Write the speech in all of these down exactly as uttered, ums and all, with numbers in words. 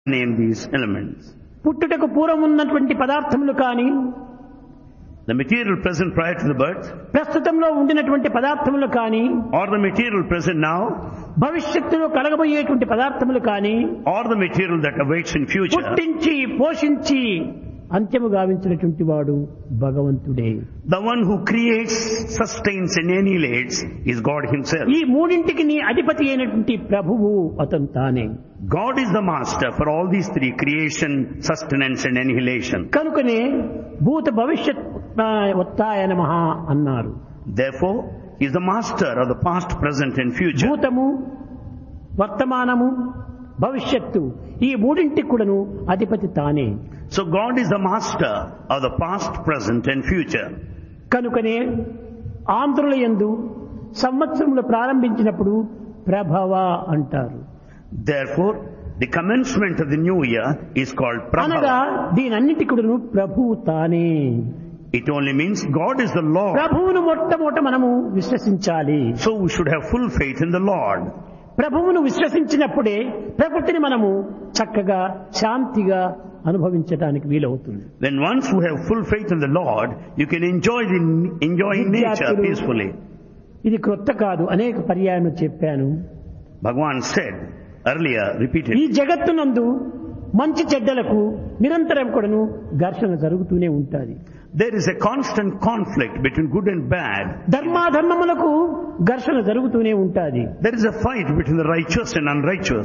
name these elements. పుట్టుటకు పూర్వం ఉన్నటువంటి పదార్థములు కానీ The material present prior to the birth, ప్రస్తుతంలో ఉండినటువంటి పదార్థములు కానీ or the material present now, భవిష్యత్తులో కలగబోయేటువంటి పదార్థములు కానీ or the material that awaits in future, పుట్టించి పోషించి అంత్యము గావించినటువంటి వాడు భగవంతుడే. the one who creates, sustains and annihilates is God himself. ఈ మూడింటికి నీ అధిపతి అయినటువంటి ప్రభువు అతను తానే. God is the master for all these three: creation, sustenance and annihilation. కనుకనే భూత భవిష్యత్ ఉత్థాయ నమః అన్నారు. Therefore, he is the master of the past, present and future. భూతము, వర్తమానము, భవిష్యత్తు ఈ మూడింటికి కూడాను అధిపతి తానే. So God is the master of the past, present and future. కనుకనే ఆంధ్రుల యందు సంవత్సరములు ప్రారంభించినప్పుడు ప్రభవ అంటారు. Therefore, the commencement of the new year is called అనగా Prabhava. దీనన్నిటి కూడాను ప్రభువు తానే. It only means God is the Lord. ప్రభువును మొట్టమొదట మనము విశ్వసించాలి. So we should have full faith in the Lord. ప్రభువును విశ్వసించినప్పుడే ప్రకృతిని మనము చక్కగా శాంతిగా అనుభవించడానికి వీలవుతుంది. Then once you have full faith in the Lord, you can enjoy the enjoy nature peacefully. ఇది క్రొత్త కాదు, అనేక పర్యాయం చెప్పాను. Bhagavan said earlier, ఈ repeatedly, జగత్తునందు మంచి చెడ్డలకు నిరంతరం కూడాను ఘర్షణ జరుగుతూనే ఉంటుంది. there is a constant conflict between good and bad. ధర్మాధర్మములకు ఘర్షణ జరుగుతూనే ఉంటుంది. There is a fight between the righteous and unrighteous.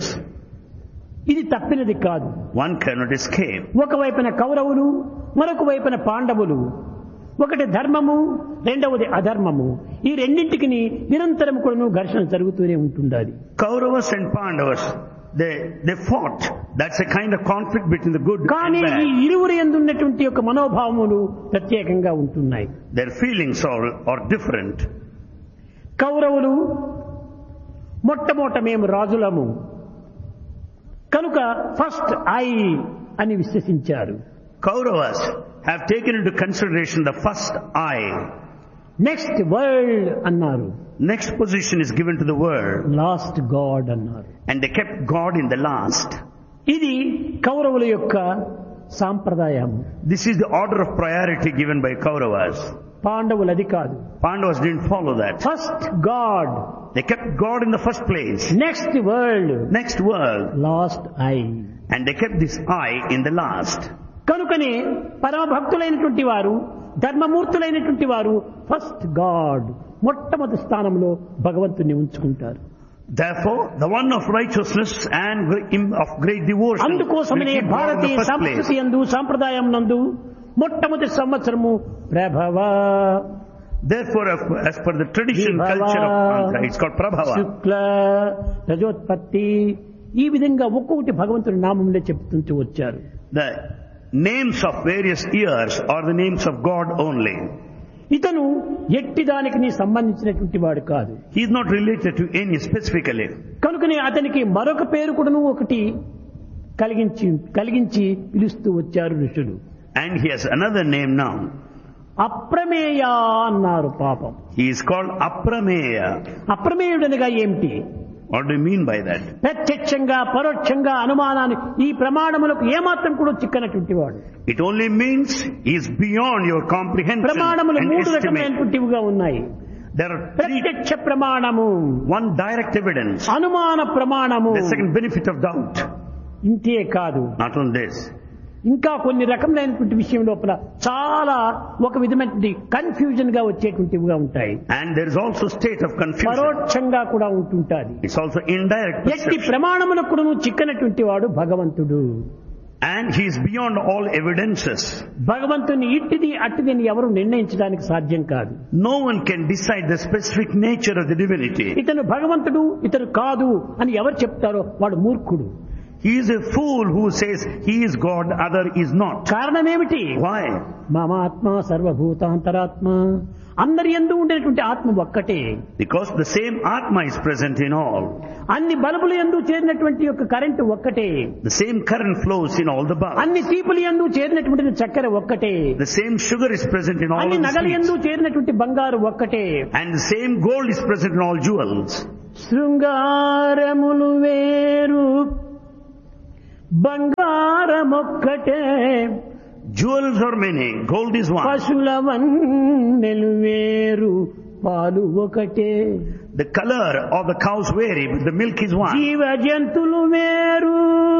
ఇది తప్పినది కాదు. One cannot escape. ఒకవైపున కౌరవులు, మరొక వైపున పాండవులు. ఒకటి ధర్మము, రెండవది అధర్మము. ఈ రెండింటికి నిరంతరం కూడాను ఘర్షణ జరుగుతూనే ఉంటుంది. Kauravas and Pandavas, they they fought. That's a kind of conflict between the good కానీ and ఈ bad. ఇరువురు యందు ఉన్నటువంటి యొక్క మనోభావములు ప్రత్యేకంగా ఉంటున్నాయి. Their feelings are are different. కౌరవులు మొట్టమొదట మేము రాజులము కనుక ఫస్ట్ ఐ అని విశ్వసించారు. Kauravas have taken into consideration the first I. Next world అన్నారు. Next position is given to the world, last God అన్నారు. and they kept God in the last. ఇది కౌరవుల యొక్క సాంప్రదాయం. This is the order of priority given by Kauravas. పాండవులు అది కాదు. Pandavas didn't follow that. First God, They kept God in the first place, next world, next world, last I. and they kept this I in the last. కనుకనే పరమ భక్తులైనటువంటి వారు, ధర్మమూర్తులైనటువంటి వారు first God మొట్టమొదటి స్థానంలో భగవంతుని ఉంచుకుంటారు. Therefore, the one of righteousness and of great devotion will అందుకోసమనే keep God in Bharatiya the first సంస్కృతి place. యందు సాంప్రదాయం నందు మొట్టమొదటి సంవత్సరము ప్రభవ, Therefore, as per the tradition culture of Andhra, it's called Prabhava. శుక్ల, రజోత్పత్తి, ఈ విధంగా ఒక్కొక్కటి భగవంతుడి నామంలో చెప్తుంటూ వచ్చారు. The names of various years are the names of God only. ఇతను ఎట్టి దానికి నీ సంబంధించినటువంటి వాడు కాదు. He is not related to any specifically. కనుకనే అతనికి మరొక పేరు కూడాను ఒకటి కలిగించి కలిగించి పిలుస్తూ వచ్చారు ఋషులు. And he has another name now. అప్రమేయ అన్నారు. పాపం, He is called Aprameya. అప్రమేయుడనగా ఏమిటి? What do you mean by that? ప్రత్యక్షంగా పరోక్షంగా అనుమానాన్ని ఈ ప్రమాణములకు ఏమాత్రం కూడా చిక్కనటువంటి వాడు. It only means he is beyond your comprehension ప్రమాణములు and మూడు estimate. రకమైనటువంటివిగా ఉన్నాయి. There are three. ప్రత్యక్ష ప్రమాణము, One, direct evidence. అనుమాన ప్రమాణము. The second, benefit of doubt. ఇంతే కాదు, Not on this. ఇంకా కొన్ని రకములైనటువంటి విషయం లోపల చాలా ఒక విధమైనటువంటి కన్ఫ్యూజన్ గా వచ్చేటువంటివిగా ఉంటాయి. And there is also state of confusion. పరోక్షంగా కూడా ఉంటుంటాది. It's also indirect ఎట్టి perception. ప్రమాణములకు కూడా చిక్కనటువంటి వాడు భగవంతుడు. And he is beyond all evidences. భగవంతుని ఇట్టిది అట్టిది అని ఎవరు నిర్ణయించడానికి సాధ్యం కాదు. No one can decide the specific nature of the divinity. ఇతను భగవంతుడు, ఇతను కాదు అని ఎవరు చెప్తారో వాడు మూర్ఖుడు. He is a fool who says he is God, other is not. కారణమేమిటి? Why? మమాత్మ సర్వభూతాంతరాత్మ, అందరి యందు ఉండేటువంటి ఆత్మ ఒక్కటే. Because the same Atma is present in all. అన్ని బల్బుల యందు చేరినటువంటి యొక్క కరెంటు ఒక్కటే. The same current flows in all the bulbs. అన్ని తీపుల యందు చేరినటువంటి చక్కెర ఒక్కటే. The same sugar is present in all అన్ని of the నగల యందు sweets. చేరినటువంటి బంగారు ఒక్కటే. And the same gold is present in all jewels. శృంగారములు వేరు బంగారమొక్కటే, jewels are many, gold is one. పశుల వన్నెలు వేరు, పాలు ఒకటే. The color of the cows vary, but the milk is one. జీవ జంతులు వేరు,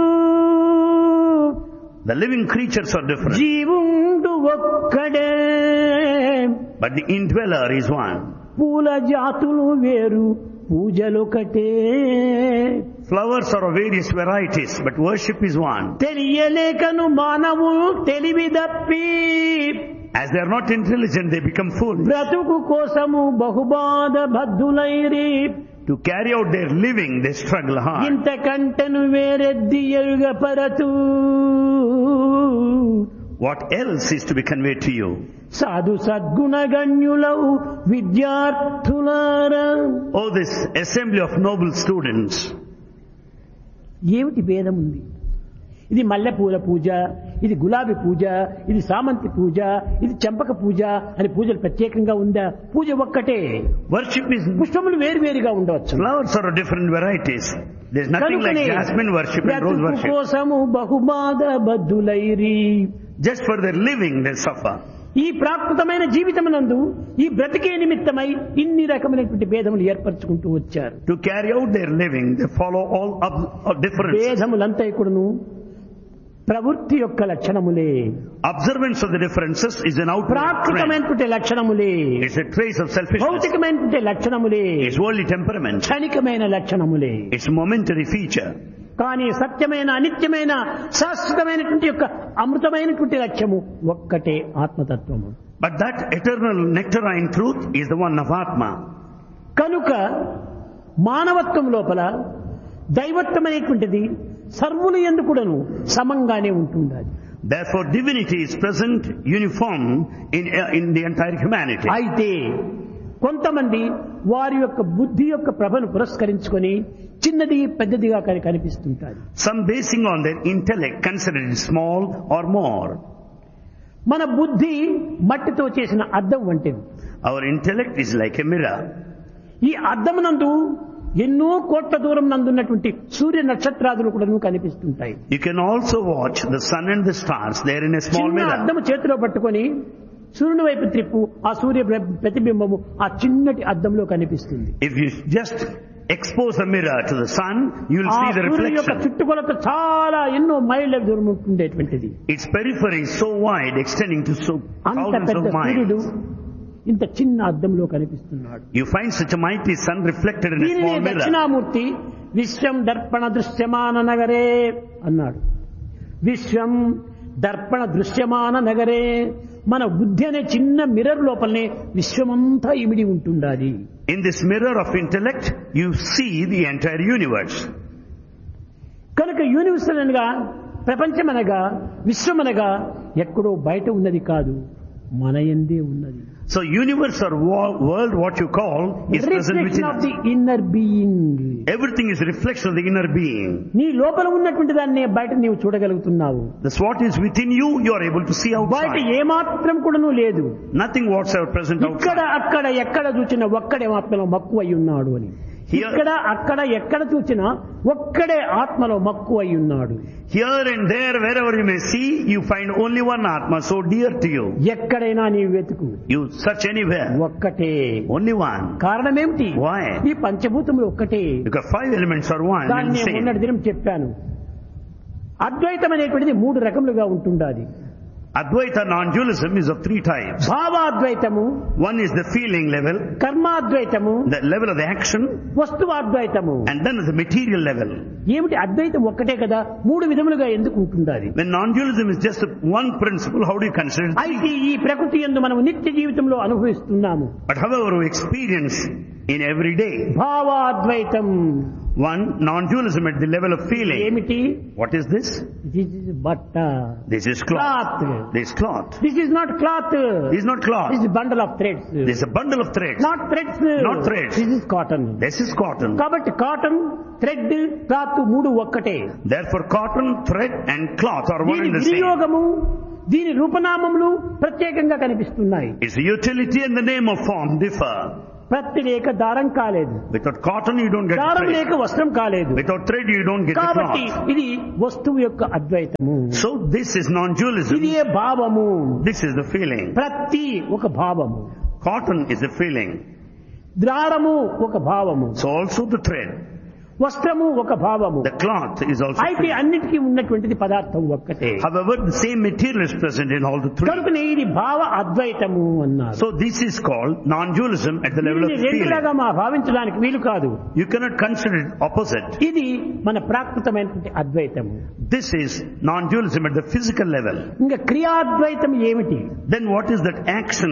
The living creatures are different, జీవుండు ఒక్కడే. but the indweller is one. పూల జాతులు వేరు, పూజలొకటే. Flowers are of various varieties, but worship is one. తెలియలేకను మానవులు తెలివి దప్పి, As they are not intelligent, they become foolish. బ్రతుకు కోసము బహుబాధ బద్ధులైరి. To carry out their living, they struggle hard. ఇంతకంటెను వేరెద్ది ఎరుగపరతు. What else is to be conveyed to you? సాధు సద్గుణగణ్యులవు విద్యార్థులారా. Oh, this assembly of noble students. ఏమిటి భేదం ఉంది? ఇది మల్లెపూల పూజ, ఇది గులాబీ పూజ, ఇది సామంతి పూజ, ఇది చంపక పూజ అని పూజలు ప్రత్యేకంగా ఉందా? పూజ ఒక్కటే. Worship is, పుష్పములు వేరువేరుగా ఉండవచ్చు. flowers are of different varieties. There's nothing like jasmine worship and rose బ్రతుకు worship. కోసము బహుబాధ బద్ధులైరి. Just for their living, they suffer. ఈ ప్రాకృతమైన జీవితమునందు ఈ బ్రతికే నిమిత్తమై ఇన్ని రకమైనటువంటి భేదములు ఏర్పరచుకుంటూ వచ్చారు. To carry out their living, they follow all of, of different భేదములంతా కూడాను ప్రవృత్తి యొక్క లక్షణములే. observance of the differences is an outward trend. ప్రాకృతమైనటువంటి లక్షణములే, It's a trace of selfishness. భౌతికమైనటువంటి లక్షణములే, It's worldly temperament. క్షణికమైన లక్షణములే. It's a momentary feature. కానీ సత్యమైన అనిత్యమైన శాశ్వతమైనటువంటి యొక్క అమృతమైనటువంటి లక్ష్యము ఒక్కటే, ఆత్మతత్వము. But that eternal nectarine truth is the one of Atma. కనుక మానవత్వం లోపల దైవత్వమైనటువంటిది సర్వులు యందు కూడాను సమంగానే ఉంటుండాలి. Therefore divinity is present uniform in, uh, in the entire humanity. అయితే కొంతమంది వారి యొక్క బుద్ధి యొక్క ప్రభను పురస్కరించుకొని చిన్నది పెద్దదిగా కని- కనిపిస్తుంటారు. Some basing on their intellect consider it small or more. మన బుద్ధి మట్టితో చేసిన అద్దం వంటిది. Our intellect is like a mirror. ఈ అద్దమునందు ఎన్నో కోట్ల దూరం నందున్నటువంటి సూర్య నక్షత్రాదులు కూడా కనిపిస్తుంటాయి. You can also watch the sun and the stars there in a small చిన్న mirror. అద్దము చేతిలో పట్టుకొని సూర్యుని వైపు త్రిప్పు, ఆ సూర్య ప్ర- ప్రతిబింబము ఆ చిన్నటి అద్దంలో కనిపిస్తుంది. If you just expose a mirror to the sun, you will ఆ see the సూర్యుని యొక్క reflection. చుట్టుకొలత చాలా ఎన్నో మైళ్ళ దూరం ఉండేటువంటిది. Its periphery is so wide, extending to so అంత thousands పెద్ద of సూర్యుడు miles. ఇంత చిన్న అద్దంలో కనిపిస్తున్నాడు. You find such a mighty sun reflected in a దీనిని small mirror. దక్షిణామూర్తి విశ్వం దర్పణ దృశ్యమాన నగరే అన్నాడు. విశ్వం దర్పణ దృశ్యమాన నగరే. మన బుద్ధి అనే చిన్న మిర్రర్ లోపలనే విశ్వమంతా ఇమిడి ఉంటుండాలి. In this mirror of intellect, you see the entire universe. కనుక యూనివర్సల్ అనగా, ప్రపంచమనగా, విశ్వమనగా ఎక్కడో బయట ఉన్నది కాదు, మన యందే ఉన్నది. So universe or wo- world, what you call, is present reflection within of us. The inner being. Everything is a reflection of the inner being. నీ లోపల ఉన్నటువంటి దాన్ని బయట నీవు చూడగలుగుతున్నావు. That's what is within you, you are able to see బయట outside. ఏమాత్రం కూడాను లేదు. Nothing whatsoever present ఇక్కడ outside. అక్కడ ఎక్కడ చూసినా ఒక్కడే ఆత్మలో మక్కువ అయి ఉన్నాడు అని. Here- ఇక్కడ అక్కడ ఎక్కడ చూసినా ఒక్కడే ఆత్మలో మక్కువ అయి ఉన్నాడు. Here and there, wherever you may see, you find only one Atma, so dear to you. ఎక్కడైనా నీవు వెతుకు, You search anywhere, ఒక్కటే. only one. కారణం ఏమిటి? Why? ఈ పంచభూతములు ఒక్కటే. Because five elements are one and దాన్ని the నేను same. మొన్నటి దినం చెప్పాను. అద్వైతం అనేటువంటిది మూడు రకములుగా ఉంటుండాలి. Advaita non-dualism is of three types. భావాద్వైతము, One is the feeling level, కర్మాద్వైతము, the level of the action, వస్తువాద్వైతము. and then the material level. ఏమిటి? అద్వైతం ఒక్కటే కదా, మూడు విధములుగా ఎందుకు ఉంటుండాలి? When non-dualism is just one principle, how do you consider it? అయితే ఈ ప్రకృతి యందు మనం నిత్య జీవితంలో అనుభవిస్తున్నాము. But however we experience in every day, భావాద్వైతం one non-dualism at the level of feeling. ఏమిటి? What is this? This is బట్ట, This is cloth. Cloth. This cloth. This is not cloth, This is not cloth. This is bundle of threads. This is a bundle of threads. Not threads, Not threads. This is cotton. This is cotton. కాబట్టి cotton, thread, cloth మూడు ఒక్కటే. Therefore cotton, thread and cloth are one దీని and the same. వినియోగము, దీని రూపనామములు ప్రత్యేకంగా కనిపిస్తున్నాయి. Its utility and the name of form differ. ప్రత్తి లేక దారం కాలేదు, Without cotton you don't get దారం thread. లేక వస్త్రం కాలేదు. Without thread you don't get the కాబట్టి cloth. ఇది వస్తువు యొక్క అద్వైతము. So this is non-dualism. ఇది ఏ భావము. This is the feeling. ప్రత్తి ఒక భావము, Cotton is a feeling. దారము ఒక భావము, So also the thread. వస్త్రము ఒక భావము. The cloth is also అయితే feeling. అన్నిటికీ ఉన్నటువంటిది పదార్థం ఒక్కటే. However, the same material is present in all the three. కనుకనే ఇది భావ అద్వైతము అన్నారు. So this is called non-dualism at the level of దీనిని feeling. రెండులాగా మా భావించడానికి వీలు కాదు. You cannot consider it opposite. ఇది మన ప్రాకృతమైనటువంటి అద్వైతము. This is non-dualism at the physical level. ఇంకా క్రియాద్వైతం ఏమిటి? Then what is that action?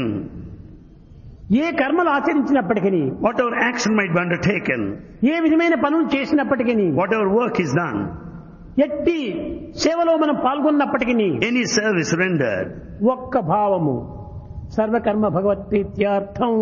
ఏ కర్మలు ఆచరించినప్పటికీ, Whatever action might be undertaken, ఏ విధమైన పనులు చేసినప్పటికీ, whatever work is done, ఎట్టి సేవలో మనం పాల్గొన్నప్పటికీ any service rendered, ఒక్క భావము సర్వకర్మ భగవత్ ప్రీత్యార్థం,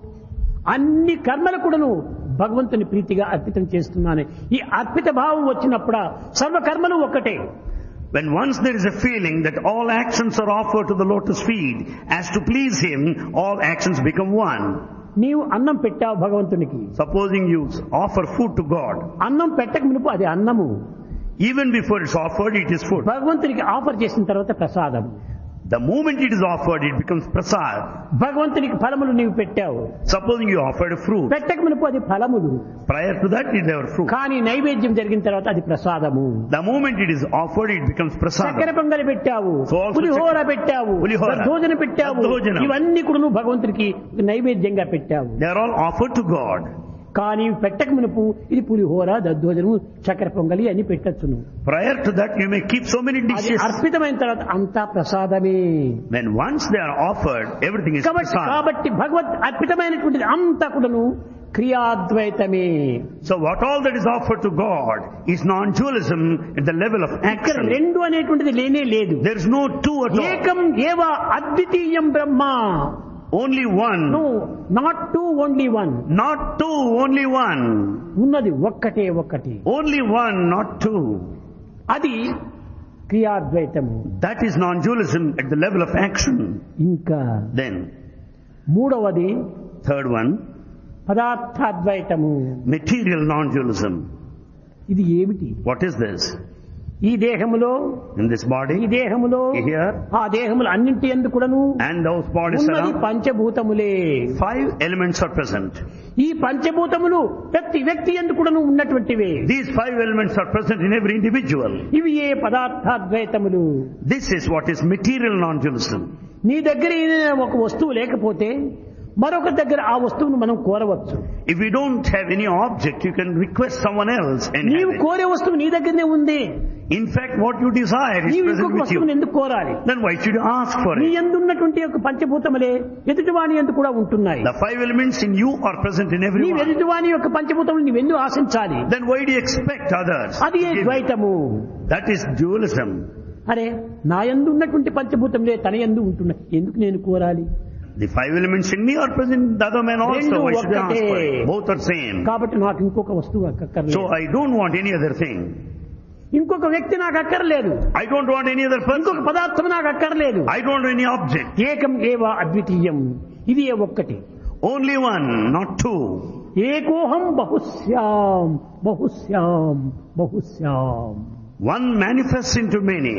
అన్ని కర్మలు కూడాను భగవంతుని ప్రీతిగా అర్పితం చేస్తున్నాను. ఈ అర్పిత భావం వచ్చినప్పుడు సర్వకర్మలు ఒక్కటే. when once there is a feeling that all actions are offered to the lotus feet as to please him, all actions become one. నీవు అన్నం పెట్టావు భగవంతునికి, Supposing you offer food to God, అన్నం పెట్టక మునుపు అది అన్నము, even before it's offered, it is food. భగవంతునికి ఆఫర్ చేసిన తర్వాత ప్రసాదం. The moment it is offered, it becomes prasad. భగవంతునికి ఫలములు నీవు పెట్టావు, Supposing you offered a fruit, పెట్టక మునుపు అది ఫలములు, prior to that it was fruit. కానీ నైవేద్యం జరిగిన తర్వాత అది ప్రసాదము. The moment it is offered, it becomes చక్కెర prasad. పొంగలి పెట్టావు, So also పులిహోర పెట్టావు, పులిహోర, దద్దోజనం పెట్టావు, దద్దోజనం. ఇవన్నీ కూడా నువ్వు భగవంతునికి నైవేద్యంగా పెట్టావు. They are all offered to God. కానీ పెట్టక మునుపు ఇది పులిహోర, దద్దోజనము, చక్కెర పొంగలి అని పెట్టచ్చును. Prior to that, you may keep so many అది dishes. అర్పితమైన తర్వాత అంతా ప్రసాదమే. When once they are offered, everything is కాబట్టి prasad. కాబట్టి భగవత్ అర్పితమైనటువంటిది అంతా కూడాను క్రియాద్వైతమే. So what all that is offered to God is non-dualism at the level of ఇక్కడ action. రెండు అనేటువంటిది లేనే లేదు. There is no two at all. ఏకం ఏవ అద్వితీయం బ్రహ్మ. Only one. No, not two, only one. Not two, only one. ఉన్నది ఒక్కటే ఒక్కటి. Only one, not two. అది క్రియాద్వైతము. That is non-dualism at the level of action. ఇంకా Then, మూడవది third one, పదార్థాద్వైతము. material non-dualism. ఇది ఏమిటి? What is this? ఈ దేహములో, In this ఈ body, దేహములో, here, ఆ దేహములు అన్నింటి యందు కూడాను and those bodies ఉన్నది around, పంచభూతములే. five elements are present. ఈ పంచభూతములు ప్రతి వ్యక్తి యందు కూడాను ఉన్నటువంటివే. These five elements are present in every individual. ఇవి ఏ పదార్థాద్వైతములు. This is what is material non-dualism. నీ దగ్గర ఏదైనా ఒక వస్తువు లేకపోతే మరొక దగ్గర ఆ వస్తువును మనం కోరవచ్చు. If you don't have any object, you can request someone else and నీవు have it. కోరే వస్తువు నీ దగ్గరనే ఉంది. In fact, what you desire is నీవు present ఇంకొక with వస్తువును you. ఎందుకు కోరాలి? Then why should you ask for నీ it? యందు ఉన్నటువంటి యొక్క పంచభూతములే ఎదుటివాని యందు కూడా ఉంటున్నాయి. The five elements in you are present in నీ everyone. ఎదుటివాని యొక్క పంచభూతములు నీవెందుకు ఆశించాలి? Then why do you expect others? అది to A give? ద్వైతము. That is dualism. అరే, నా యందు ఉన్నటువంటి పంచభూతములే తన యందు ఉంటున్నాయి, ఎందుకు నేను కోరాలి? The five elements in me are present in the other man also. రెండు Why should I ask for ఒక్కటే. it? Both are same. కాబట్టి నాకు ఇంకొక వస్తువు అక్కర్లేదు, So I don't want any other thing. ఇంకొక వ్యక్తి నాకు అక్కర్లేదు, I don't want any other ఇంకొక person. పదార్థం నాకు అక్కర్లేదు. I don't want any object. ఏకం ఏవ అద్వితీయం. ఇది ఏ ఒక్కటి. Only one, not two. ఏకోహం బహుశ్యాం బహుశ్యాం బహుశ్యాం. One manifests into many.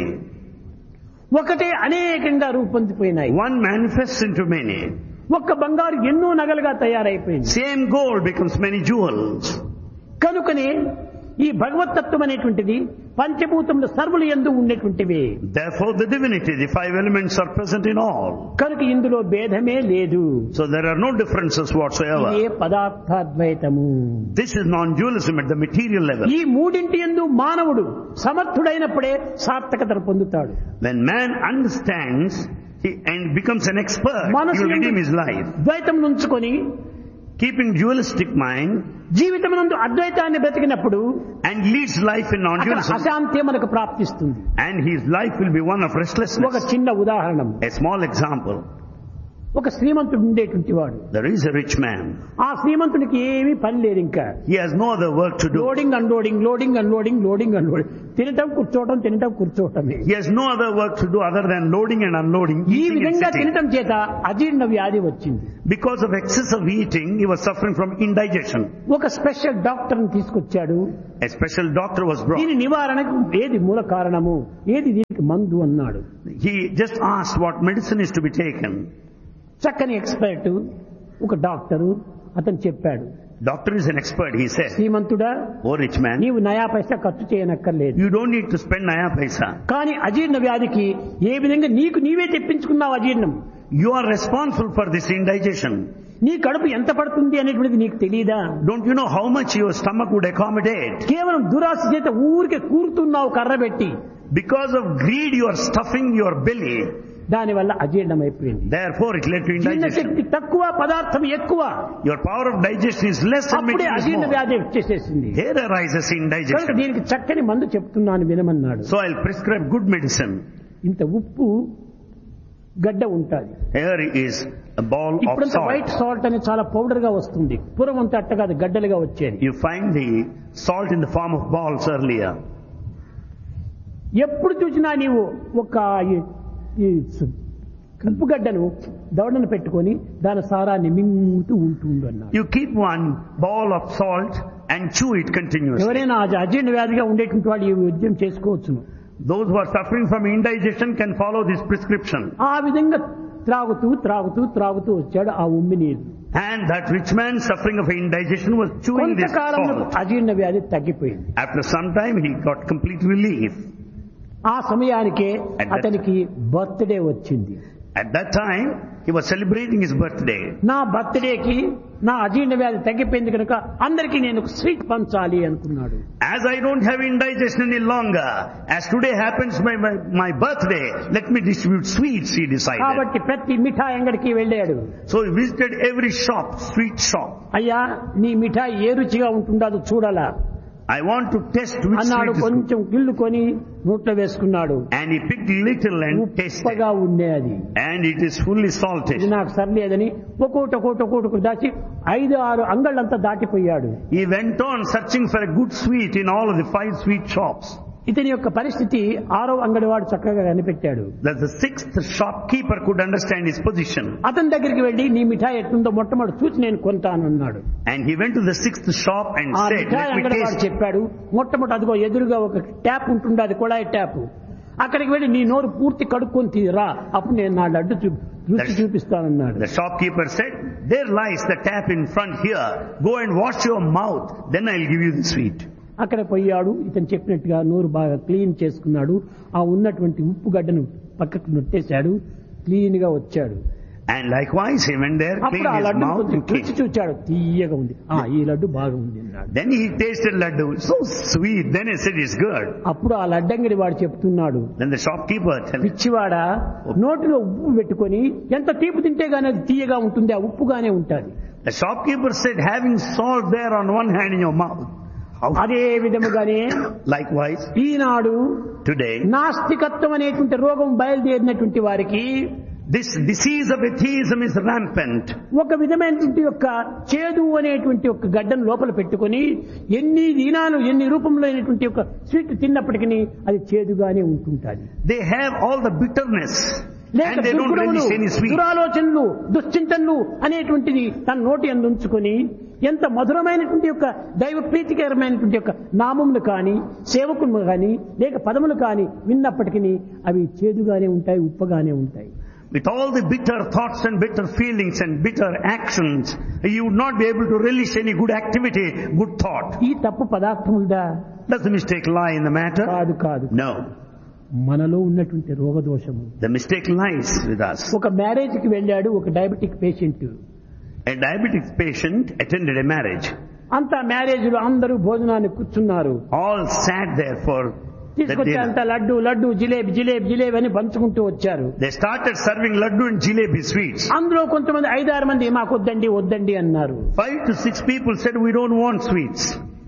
ఒకటే అనేకంగా రూపొందిపోయినాయి. One manifests into many. ఒక్క బంగారు ఎన్నో నగలుగా తయారైపోయింది. Same gold becomes many jewels. కనుకనే ఈ భగవత్తత్వం అనేటువంటిది పంచభూతములు సర్వులు యందు ఉండేటువంటివి. Therefore the divinity, the five elements are present in all. కనుక ఇందులో భేదమే లేదు. So there are no differences ఇదే whatsoever. పదార్థాద్వైతము. This is non-dualism at the material level. ఈ మూడింటి యందు మానవుడు సమర్థుడైనప్పుడే సార్థకతను పొందుతాడు. When man understands he, and becomes an expert, he మనసు will యందు redeem his life. ద్వైతం నుంచుకొని Keeping dualistic mind జీవితమునందు అద్వైతాన్ని బ్రతికినప్పుడు and leads life in అక్కడ non-dualism, అశాంతి మనకు ప్రాప్తిస్తుంది. and his life will be one of ఒక restlessness. చిన్న ఉదాహరణ. A small example. ఒక శ్రీమంతుడు ఉండేటువంటి వాడు. There is a rich man. ఆ శ్రీమంతుడికి ఏమీ పని లేదు ఇంకా. He has no other work to do. Loading unloading loading unloading loading unloading తినటం కూర్చోవటం తినటం కూర్చోవటమే. He has no other work to do other than loading and unloading. ఈ విధంగా తినటం చేత అజీర్ణ వ్యాధి వచ్చింది. Because of excessive eating, he was suffering from indigestion. ఒక స్పెషల్ డాక్టర్ ని తీసుకొచ్చాడు. A special doctor was brought. దీని నివారణకు ఏది మూల కారణము, ఏది దీనికి మందు అన్నాడు. He just asked what medicine is to be taken. చక్కని ఎక్స్పర్ట్ ఒక డాక్టరు అతను చెప్పాడు. Doctor is an expert, he said. శ్రీమంతుడా, Oh rich man, నీవు నయా పైసా ఖర్చు చేయనక్కర్లేదు. you don't need to spend naya paisa. కానీ అజీర్ణ వ్యాధికి ఏ విధంగా నీకు నీవే తెప్పించుకున్నావు అజీర్ణం. You are responsible for this indigestion. నీ కడుపు ఎంత పడుతుంది అనేటువంటిది నీకు తెలియదా? Don't you know how much your stomach would accommodate? కేవలం దురాశ చేత ఊరికే కూరుతున్నావు కర్ర పెట్టి. Because of greed you are stuffing your belly. దానివల్ల అజీర్ణం అయిపోయింది. Therefore it led to జీర్ణ indigestion. శక్తి తక్కువ, పదార్థం ఎక్కువ. Your power of digestion is less and అప్పుడే material is అజీర్ణ more. వ్యాధి వచ్చేసేసింది. Here arises కనుక indigestion. దీనికి చక్కని మందు చెప్తున్నాను వినమన్నాడు. So I'll prescribe good medicine. ఇంత ఉప్పు గడ్డ ఉంటుంది. Here is a ball of ఇప్పుడంతా వైట్ salt. సాల్ట్ అని చాలా పౌడర్ గా వస్తుంది. పూర్వం అంతా అట్ట కాదు, గడ్డలుగా వచ్చేది. You find the salt in the form of balls earlier. ఎప్పుడు చూసినా నీవు ఒక ఈ- ఈ సు- ఉప్పు గడ్డను దవడను పెట్టుకొని దాని సారాన్ని మింగుతూ ఉంటుండు అన్నాడు. You keep one ball of salt and chew it continuously. ఎవరైనా అజ- అజీర్ణ వ్యాధిగా ఉండేటువంటి వాళ్ళు ఈ ఉద్యమం చేసుకోవచ్చును. Those who are suffering from indigestion can follow this prescription. ఆ విధంగా త్రాగుతూ త్రాగుతూ త్రాగుతూ వచ్చాడు ఆ ఉమ్మి నీరు. And that rich man suffering of indigestion was chewing this కొంతకాలంలో salt. అజీర్ణ వ్యాధి తగ్గిపోయింది. After some time he got complete relief. ఆ సమయానికే At that- అతనికి బర్త్డే వచ్చింది. At that time he was celebrating his birthday. నా బర్త్డేకి నా అజీర్ణ వ్యాధి తగ్గిపోయింది కనుక అందరికీ నేను ఒక స్వీట్ పంచాలి అనుకున్నాడు. As I don't have indigestion any longer, as today happens my, my, my birthday, let me distribute sweets, he decided. కాబట్టి ప్రతి మిఠాయి అంగడికి వెళ్ళాడు. So he visited every shop, sweet shop. అయ్యా నీ మిఠాయి ఏ రుచిగా ఉంటుందో చూడాలా I want to test which అన్నాడు. sweet is good. కొంచెం గిల్లుకొని నోట్లో వేసుకున్నాడు. And he picked little and tasted. ఉప్పగా ఉండే అది. And it is fully ఇది salted. నాకు సర్లేదని ఒక్కోటి ఒక్కోటి ఒక్కోటి దాచి ఐదు ఆరు అంగళ్ళంతా దాటిపోయాడు. He went on searching for a good sweet in all of the five sweet shops. ఇతని యొక్క పరిస్థితి ఆరో అంగడి వాడు చక్కగా కనిపెట్టాడు. That the sixth shopkeeper could understand his position. అతని దగ్గరికి వెళ్లి నీ మిఠాయి ఎట్లుందో మొట్టమొదటి చూసి నేను కొంటాను అన్నాడు. And he went to the sixth shop and ఆ said, మిఠాయి let me అంగడి వాడు taste. చెప్పాడు, మొట్టమొదటి అదిగో ఎదురుగా ఒక ట్యాప్ ఉంటుంది, అది కుళాయి ట్యాప్. అక్కడికి వెళ్ళి నీ నోరు పూర్తి కడుక్కొని తీరా, అప్పుడు నేను నా లడ్డు చూ- రుచి చూపిస్తానన్నాడు. The shopkeeper said, there lies the tap in front here. Go and wash your mouth, then I'll give you the sweet. అక్కడ పోయాడు. ఇతను చెప్పినట్టుగా నోరు బాగా క్లీన్ చేసుకున్నాడు. ఆ ఉన్నటువంటి ఉప్పు గడ్డను పక్కకు నెట్టేశాడు. క్లీన్ గా వచ్చాడు. And likewise he went there, అప్పుడు cleaned ఆ his లడ్డు mouth కొంచెం and రుచి cleaned. చూచాడు. తీయగా ఉంది. ఆ ఈ లడ్డు బాగుంది అన్నాడు. Then he tasted laddu, so sweet. Then he said, it's good. అప్పుడు ఆ లడ్డంగిడి వాడు చెప్తున్నాడు, Then the shopkeeper told him, పిచ్చివాడా, నోటిలో ఉప్పు పెట్టుకొని ఎంత తీపి తింటే గానీ అది తీయగా ఉంటుంది, ఆ ఉప్పుగానే ఉంటుంది. the shopkeeper said, having salt there on one hand in your mouth. How? అదే విధముగానే Likewise, ఈనాడు today, నాస్తికత్వం అనేటువంటి రోగం బయలుదేరినటువంటి వారికి this disease of atheism is rampant. ఒక విధమైనటువంటి యొక్క చేదు అనేటువంటి ఒక గడ్డను లోపల పెట్టుకొని ఎన్ని దినాలు ఎన్ని రూపంలో అయినటువంటి ఒక స్వీట్ తిన్నప్పటికీ అది చేదుగానే ఉంటుంటుంది. They have all the bitterness లేక and they don't దుర్గుణములు, relish any sweet. దురాలోచనలు, దుశ్చింతనలు అనేటువంటిది తన నోటి అందు ఉంచుకొని ఎంత మధురమైనటువంటి యొక్క దైవ ప్రీతికరమైనటువంటి యొక్క నామములు కానీ సేవకులు కానీ లేక పదములు కానీ విన్నప్పటికీ అవి చేదుగానే ఉంటాయి, ఉప్పగానే ఉంటాయి. With all the bitter thoughts and bitter feelings and bitter actions, you would not be able to relish any good activity, good thought. ఈ తప్పు పదార్థములదా? Does the mistake lie in the matter? కాదు కాదు, No. మనలో ఉన్నటువంటి రోగదోషము. The mistake lies with us. ఒక marriage కి వెళ్ళాడు ఒక diabetic patient. A diabetic patient attended a marriage. అంతా మ్యారేజ్ లో అందరూ భోజనాన్ని కూర్చున్నారు. All sat there for the తీసుకొచ్చి అంత dinner. లడ్డు లడ్డు జిలేబీ జిలేబీ జిలేబీ అని పంచుకుంటూ వచ్చారు. They started serving laddu and jalebi sweets. అందులో కొంతమంది ఐదారు మంది మాకు వద్దండి వద్దండి అన్నారు. Five to six people said, we don't want sweets.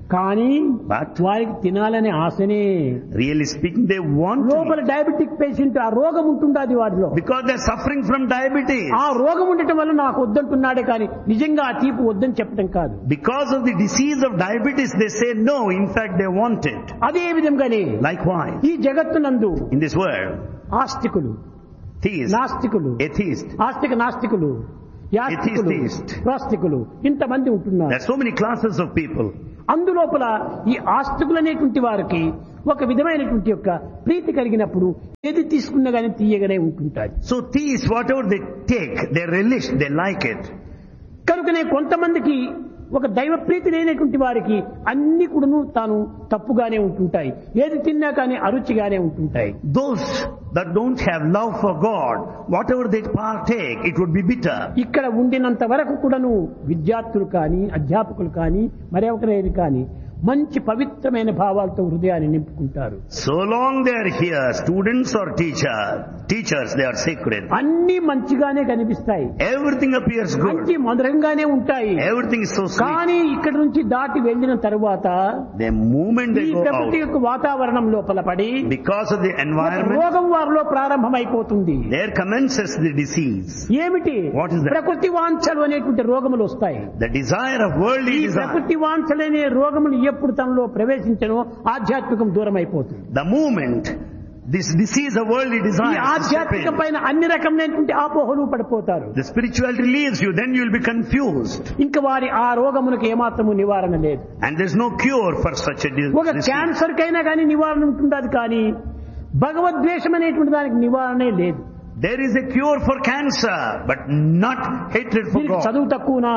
కానీ But వారికి తినాలనే ఆశనే. really speaking, they want to లోపల డయాబెటిక్ పేషెంట్ ఆ రోగం ఉంటుండది వాడిలో. because they're suffering from diabetes. ఆ రోగం ఉండటం వల్ల నాకు వద్దంటున్నాడే కానీ నిజంగా ఆ తీపి వద్దని చెప్పడం కాదు. Because of the disease of diabetes, they say no. In fact, they want it. అదే విధంగానే Likewise, ఈ జగత్తునందు in this world, ఆస్తికులు, theists, నాస్తికులు, atheists, ఆస్తిక నాస్తికులు, యాస్తికులు, Atheist. ప్రాస్తికులు ఇంతమంది ఉంటున్నారు. there are so many classes of people. అందులోపల ఈ ఆస్తికులనేటువంటి వారికి ఒక విధమైనటువంటి యొక్క ప్రీతి కలిగినప్పుడు ఏది తీసుకున్నా గానీ తీయగానే ఉంటుంటాయి. So theists, whatever they take, they relish, they like it. కనుకనే కొంతమందికి ఒక దైవ ప్రీతి లేనటువంటి వారికి అన్ని కూడాను తాను తప్పుగానే ఉంటుంటాయి. ఏది తిన్నా కానీ అరుచిగానే ఉంటుంటాయి. Those that don't have love for God, whatever they partake, it would be bitter. ఇక్కడ ఉండినంత వరకు కూడాను విద్యార్థులు కానీ అధ్యాపకులు కానీ మరొకరేది కానీ మంచి పవిత్రమైన భావాలతో హృదయాన్ని నింపుకుంటారు. So long they are here, students or teachers, teachers, they are sacred. అన్ని మంచిగానే కనిపిస్తాయి. Everything appears good. మంచి మధురంగానే ఉంటాయి. Everything is so sweet. కానీ ఇక్కడ నుంచి దాటి వెళ్ళిన తరువాత The moment they ఈ go ప్రకృతి out, యొక్క వాతావరణం లోపల పడి because of the ఒక environment, రోగం వారిలో ప్రారంభమైపోతుంది. there commences the disease. ఏమిటి? What is that? ప్రకృతి వాంఛలు అనేటువంటి రోగములు వస్తాయి. The desire of worldly ఈ desire. ప్రకృతి వాంఛలనే రోగములు ఎప్పుడు తనలో ప్రవేశించనో ఆధ్యాత్మికం దూరం అయిపోతుంది. The moment this disease of worldly ఈ desire, ఆధ్యాత్మిక పైన అన్ని రకమైనటువంటి ఆపోహలు పడిపోతారు. the spirituality leaves you, then you will be confused. ఇంకా వారి ఆ రోగములకు ఏమాత్రము నివారణ లేదు. And there's no cure for such a dis- ఒక disease. క్యాన్సర్ కైనా కానీ నివారణ ఉంటుండదు, కానీ భగవద్వేషం అనేటువంటి దానికి నివారణే లేదు. There is a cure for cancer, but not hatred for దీనికి God. చదువు తక్కువనా,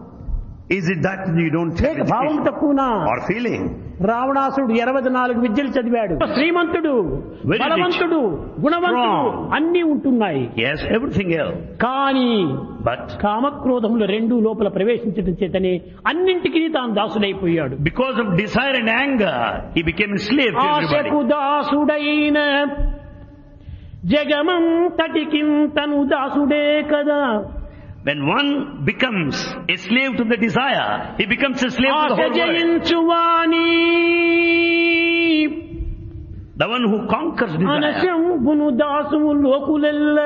Is it that you don't have లేక భావం education తక్కువనా? or feeling? రావణాసుడు ఇరవై నాలుగు విద్యలు చదివాడు. శ్రీమంతుడు, Very rich, బలవంతుడు, గుణవంతుడు strong. అన్ని ఉంటున్నాయి. Yes, everything else. కానీ But కామక్రోధములు రెండు లోపల ప్రవేశించడం చేతనే అన్నింటికీ తాను దాసుడైపోయాడు. because of desire and anger, he became a slave to everybody. ఆశకు దాసుడైన జగమంతటికి తను దాసుడే కదా. When one becomes a slave to the desire, he becomes a slave to the Asha whole world. జయించువాని The one who conquers desire, అనశంబును దాసువు లోకులెల్ల.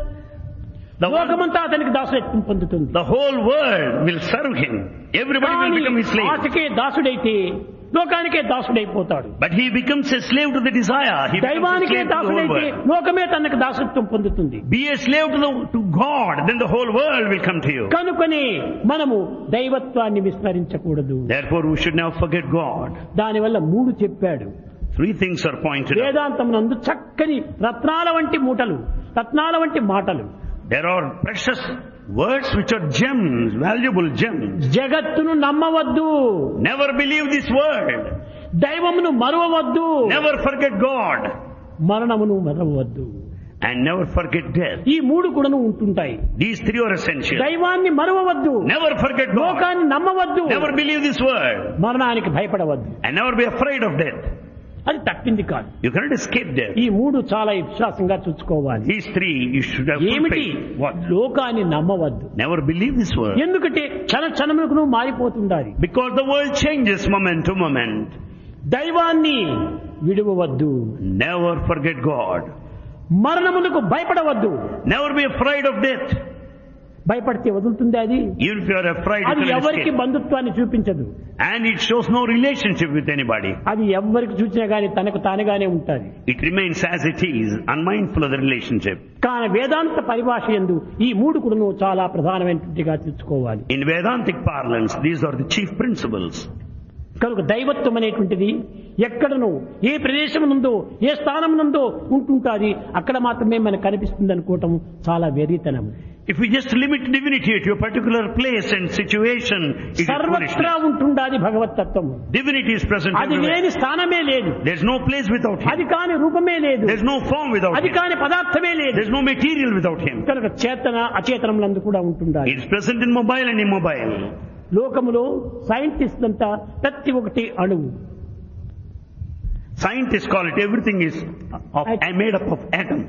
the one, లోకమంతా అతనికి దాసుడత్వం పొందుతుంది. the whole world will serve him. Everybody will కానీ become his slave. ఆశకే దాసుడైతే లోకానికే దాసుడైపోతాడు. But he becomes a slave to the desire. He becomes a దైవానికే slave to the whole దాసుడైతే world. లోకమే తనకు దాసత్వం పొందుతుంది. Be a slave to, the, to God, then the whole world will come to you. కనుకనే మనము దైవత్వాన్ని విస్మరించకూడదు. Therefore, we should never forget God. దానివల్ల మూడు చెప్పాడు. Three things are pointed out. వేదాంతం నందు చక్కని రత్నాల వంటి మూటలు, రత్నాల వంటి మాటలు. There are precious words which are gems, valuable gems. జగత్తును నమ్మవద్దు, Never believe this word. దైవమును మరువవద్దు, Never forget God. మరణమును మరవవద్దు. And never forget death. ఈ మూడు కూడాను ఉంటుంటాయి. These three are essential. దైవాన్ని మరువవద్దు, Never forget God. లోకాన్ని నమ్మవద్దు, Never believe this word. మరణానికి భయపడవద్దు. And never be afraid of death. అది తప్పింది కాదు. You cannot escape death. ఈ మూడు చాలా విశ్వాసంగా చూసుకోవాలి. These three you should have full ఏమిటి? faith. What? లోకాన్ని నమ్మవద్దు. Never believe this word. ఎందుకంటే క్షణ క్షణములకు నువ్వు మారిపోతుండాలి. Because the world changes moment to moment. దైవాన్ని విడువవద్దు, Never forget God. మరణమునకు భయపడవద్దు. Never be afraid of death. భయపడితే వదులుతుంది అది. Even if you are afraid, you అది cannot ఎవరికి escape. బంధుత్వాన్ని చూపించదు. And it shows no relationship with anybody. అది ఎవరికి చూసినా గానీ తనకు తానుగానే ఉంటుంది. It remains as it is, unmindful of the relationship. కానీ వేదాంత పరిభాష యందు ఈ మూడు కూడా చాలా ప్రధానమైనట్టుగా తీసుకోవాలి. In Vedantic parlance, these are the chief principles. కనుక దైవత్వం అనేటువంటిది ఎక్కడనో ఏ ప్రదేశం నుందో ఏ స్థానం నుందో ఉంటుంటాది, అక్కడ మాత్రమే మనకు కనిపిస్తుంది అనుకోవటం చాలా వెర్రితనం. If we just limit divinity to a particular place and situation, it is సర్వత్రా foolishness. ఉంటుండాది భగవతత్వం. Divinity is present అది everywhere. లేని స్థానమే లేదు. There's no place without అది him. కాని రూపమే లేదు. There's no form without అది him. కాని పదార్థమే లేదు. There's no material without him. కనుక చేతన అచేతనములందు కూడా ఉంటుండాలి. It is present in mobile and immobile. లోకములో సైంటిస్ట్ అంతా ప్రతి ఒక్కటి అణువు. Scientists call it everything is of, made up of atoms.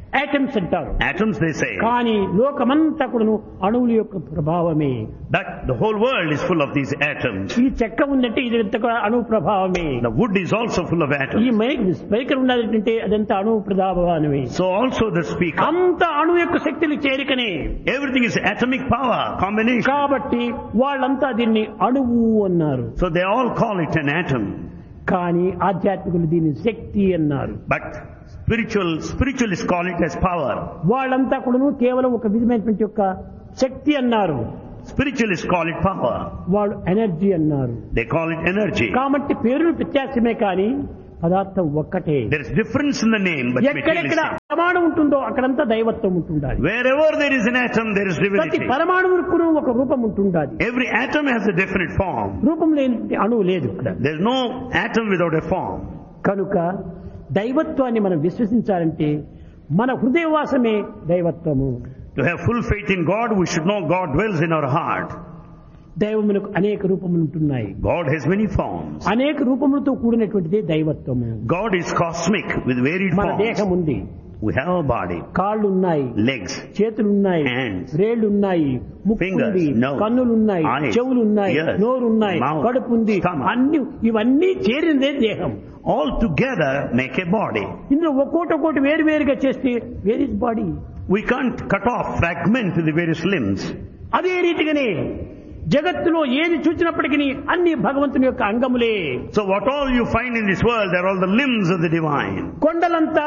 Atoms అంటారు. Atoms they say. కానీ లోకమంతా కూడాను అణువుల యొక్క ప్రభావమే. That the whole world is full of these atoms. ఈ చెక్క ఉందంటే ఇది అంతా కూడా అణువు ప్రభావమే. The wood is also full of ఈ atoms. మైక్ స్పీకర్ ఉన్నదంటే అదంతా అణువు ప్రభావమే. So also the speaker. అంత అణువు యొక్క శక్తులు చేరికనే. Everything is atomic power combination. కాబట్టి వాళ్ళంతా దీన్ని అణువు అన్నారు. So they all call it an atom. కానీ ఆధ్యాత్మికులు దీన్ని శక్తి అన్నారు. But spiritual spiritualists call it as power. వాళ్ళంతా కూడాను కేవలం ఒక విధమైనటువంటి యొక్క శక్తి అన్నారు. Spiritualists call it power. వాళ్ళు ఎనర్జీ అన్నారు. They call it energy. కాబట్టి పేరులు వ్యత్యాసమే కానీ పదార్థం ఒక్కటే. There is difference in the name, but ఎక్కడెక్కడ materialistic. పరమాణు ఉంటుందో అక్కడంతా దైవత్వం ఉంటుండాలి. Wherever there is an atom, there is ప్రతి divinity. పరమాణువుకు ఒక రూపం ఉంటుండాలి. Every atom has a definite form. రూపం లేని అణువు లేదు ఇక్కడ. There is no atom without a form. కనుక దైవత్వాన్ని మనం విశ్వసించాలంటే మన హృదయవాసమే దైవత్వము. To have full faith in God, we should know God dwells in our heart. దైవమునకు అనేక రూపములు ఉంటున్నాయి. God has many forms. అనేక రూపములతో కూడినటువంటిదే దైవత్వము. God is cosmic with varied మన దేహం forms. ఉంది, We have a body, కాళ్ళు ఉన్నాయి, legs, చేతులు ఉన్నాయి, hands, వేళ్ళు ఉన్నాయి, ముక్కు fingers, ఉంది, nose, కన్నులు ఉన్నాయి, eyes, చెవులు ఉన్నాయి, ears, నోరు ఉన్నాయి, mouth, కడుపు ఉంది, stomach. అన్ని ఇవన్నీ చేరిందే దేహం. all together make a body. ఇందులో ఒక్కోటి ఒక్కోటి వేరు వేరుగా చేస్తే where is body. We can't cut off, fragment the various limbs. అదే రీతిగానే జగత్తులో ఏది చూసినప్పటికీ అన్ని భగవంతుని యొక్క అంగములే. So what all you find in this world, they're all the limbs of the divine. కొండలంతా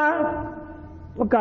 ఒక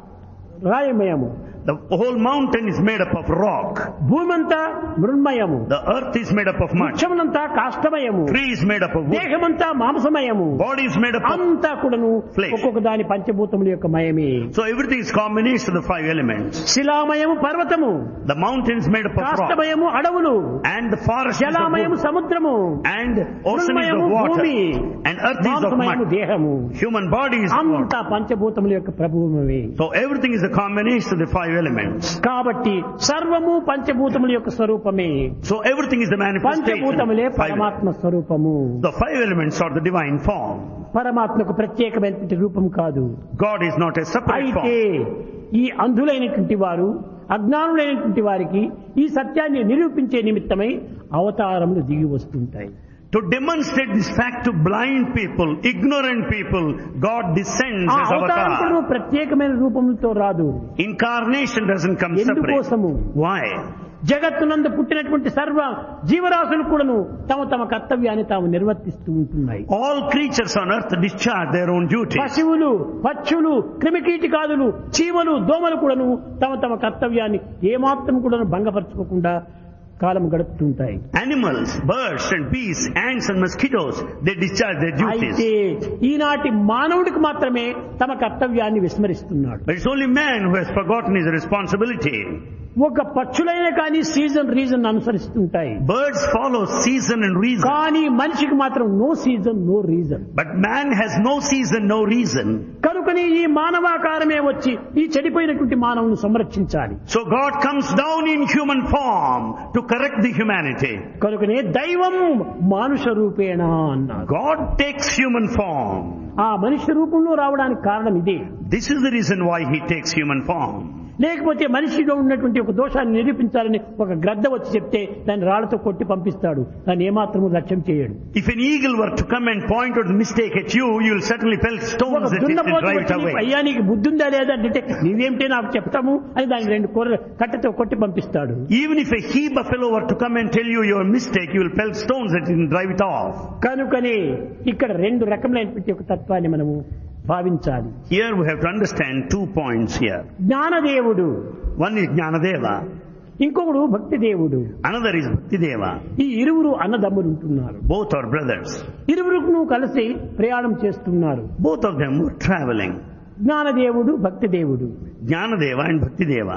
రాయమయము, The whole mountain is made up of rock. భూమంతా మృన్మయము, The earth is made up of mud. వృక్షములంతా కాష్టమయము, Tree is made up of wood. దేహమంతా మాంసమయము, Body is made up of... అంతా కూడాను flesh. ఒక్కొక్క దాని పంచభూతముల యొక్క మయమే. So everything is combination of the five elements. శిలామయము పర్వతము, The mountain is made up of rock. కాష్టమయము అడవులు, And the forest is of జలామయము wood. సముద్రము, And ocean is మృన్మయము of water. భూమి, And earth is of మాంసమయము mud. దేహము. Human body is of అంతా water. పంచభూతముల యొక్క ప్రభువమే. So everything is a combination of the five elements. కాబట్టి సర్వము పంచభూతముల యొక్క స్వరూపమే. So everything is the manifestation. పంచభూతములే of five- పరమాత్మ స్వరూపము. The five elements are the divine form. పరమాత్మకు ప్రత్యేకమైనటువంటి రూపం కాదు. God is not a separate అయితే form. ఈ అంధులైనటువంటి వారు, అజ్ఞానులైనటువంటి వారికి ఈ సత్యాన్ని నిరూపించే నిమిత్తమై అవతారములు దిగి వస్తుంటాయి. To demonstrate this fact to blind people, ignorant people, God descends ఆ as అవతారములు avatar. ప్రత్యేకమైన రూపములతో రాదు. Incarnation doesn't come separate. ఎందుకోసము? Why? జగత్తునందు పుట్టినటువంటి సర్వ జీవరాశులు కూడాను తమ తమ కర్తవ్యాన్ని తాము నిర్వర్తిస్తూ ఉంటున్నాయి. All creatures on earth discharge their own duties. పశువులు, పక్షులు, క్రిమికీటకాదులు, చీమలు, దోమలు కూడాను తమ తమ కర్తవ్యాన్ని ఏమాత్రం కూడాను భంగపరచుకోకుండా కాలం గడుపుతుంటాయి. Animals, birds and beasts, ants and mosquitoes, they discharge their duties. అయితే ఈనాటి మానవుడికి మాత్రమే తమ కర్తవ్యాన్ని విస్మరిస్తున్నాడు. But it's only man who has forgotten his responsibility. ఒక పక్షులైన కానీ season reason అనుసరిస్తుంటాయి. Birds follow season and reason. కానీ మనిషికి మాత్రం no season no reason. But man has no season, no reason. కనుకనే ఈ మానవాకారమే వచ్చి ఈ చెడిపోయినటువంటి మానవుని సంరక్షించాలి. So God comes down in human form to correct the humanity. కనుకనే దైవం మానుష రూపేణ అన్నారు. God takes human form. ఆ మనిషి రూపంలో రావడానికి కారణం ఇదే. This is the reason why he takes human form. లేకపోతే మనిషిలో ఉన్నటువంటి ఒక దోషాన్ని నిరూపించాలని ఒక గ్రద్ద వచ్చి చెప్తే దాన్ని రాళ్లతో కొట్టి పంపిస్తాడు. దాన్ని ఏమాత్రము లక్ష్యం చేయడు. If an eagle were to come and point out the mistake at you, you will certainly pelt stones at it and drive it away. అయ్యా నీకు బుద్ధి ఉందా లేదా అంటే నీవేమిటే నాకు చెప్తాము అని దాన్ని రెండు కూర కట్టెతో కొట్టి పంపిస్తాడు. Even if a he buffalo were to come and tell you your mistake, you will pelt stones at it and drive it off. కనుకనే ఇక్కడ రెండు రకములైనటువంటి ఒక తత్వాన్ని మనము భావించాలి. Here we have to understand two points here. జ్ఞానదేవుడు, One is Jnanadeva, ఇంకొకడు భక్తి దేవుడు. another is Bhaktideva. ఈ ఇరువురు అన్నదమ్ములు ఉంటున్నారు. Both are brothers. ఇరువురును కలిసి ప్రయాణం చేస్తున్నారు. Both of them were traveling. జ్ఞానదేవుడు, భక్తి దేవుడు. Jnanadeva and Bhaktideva.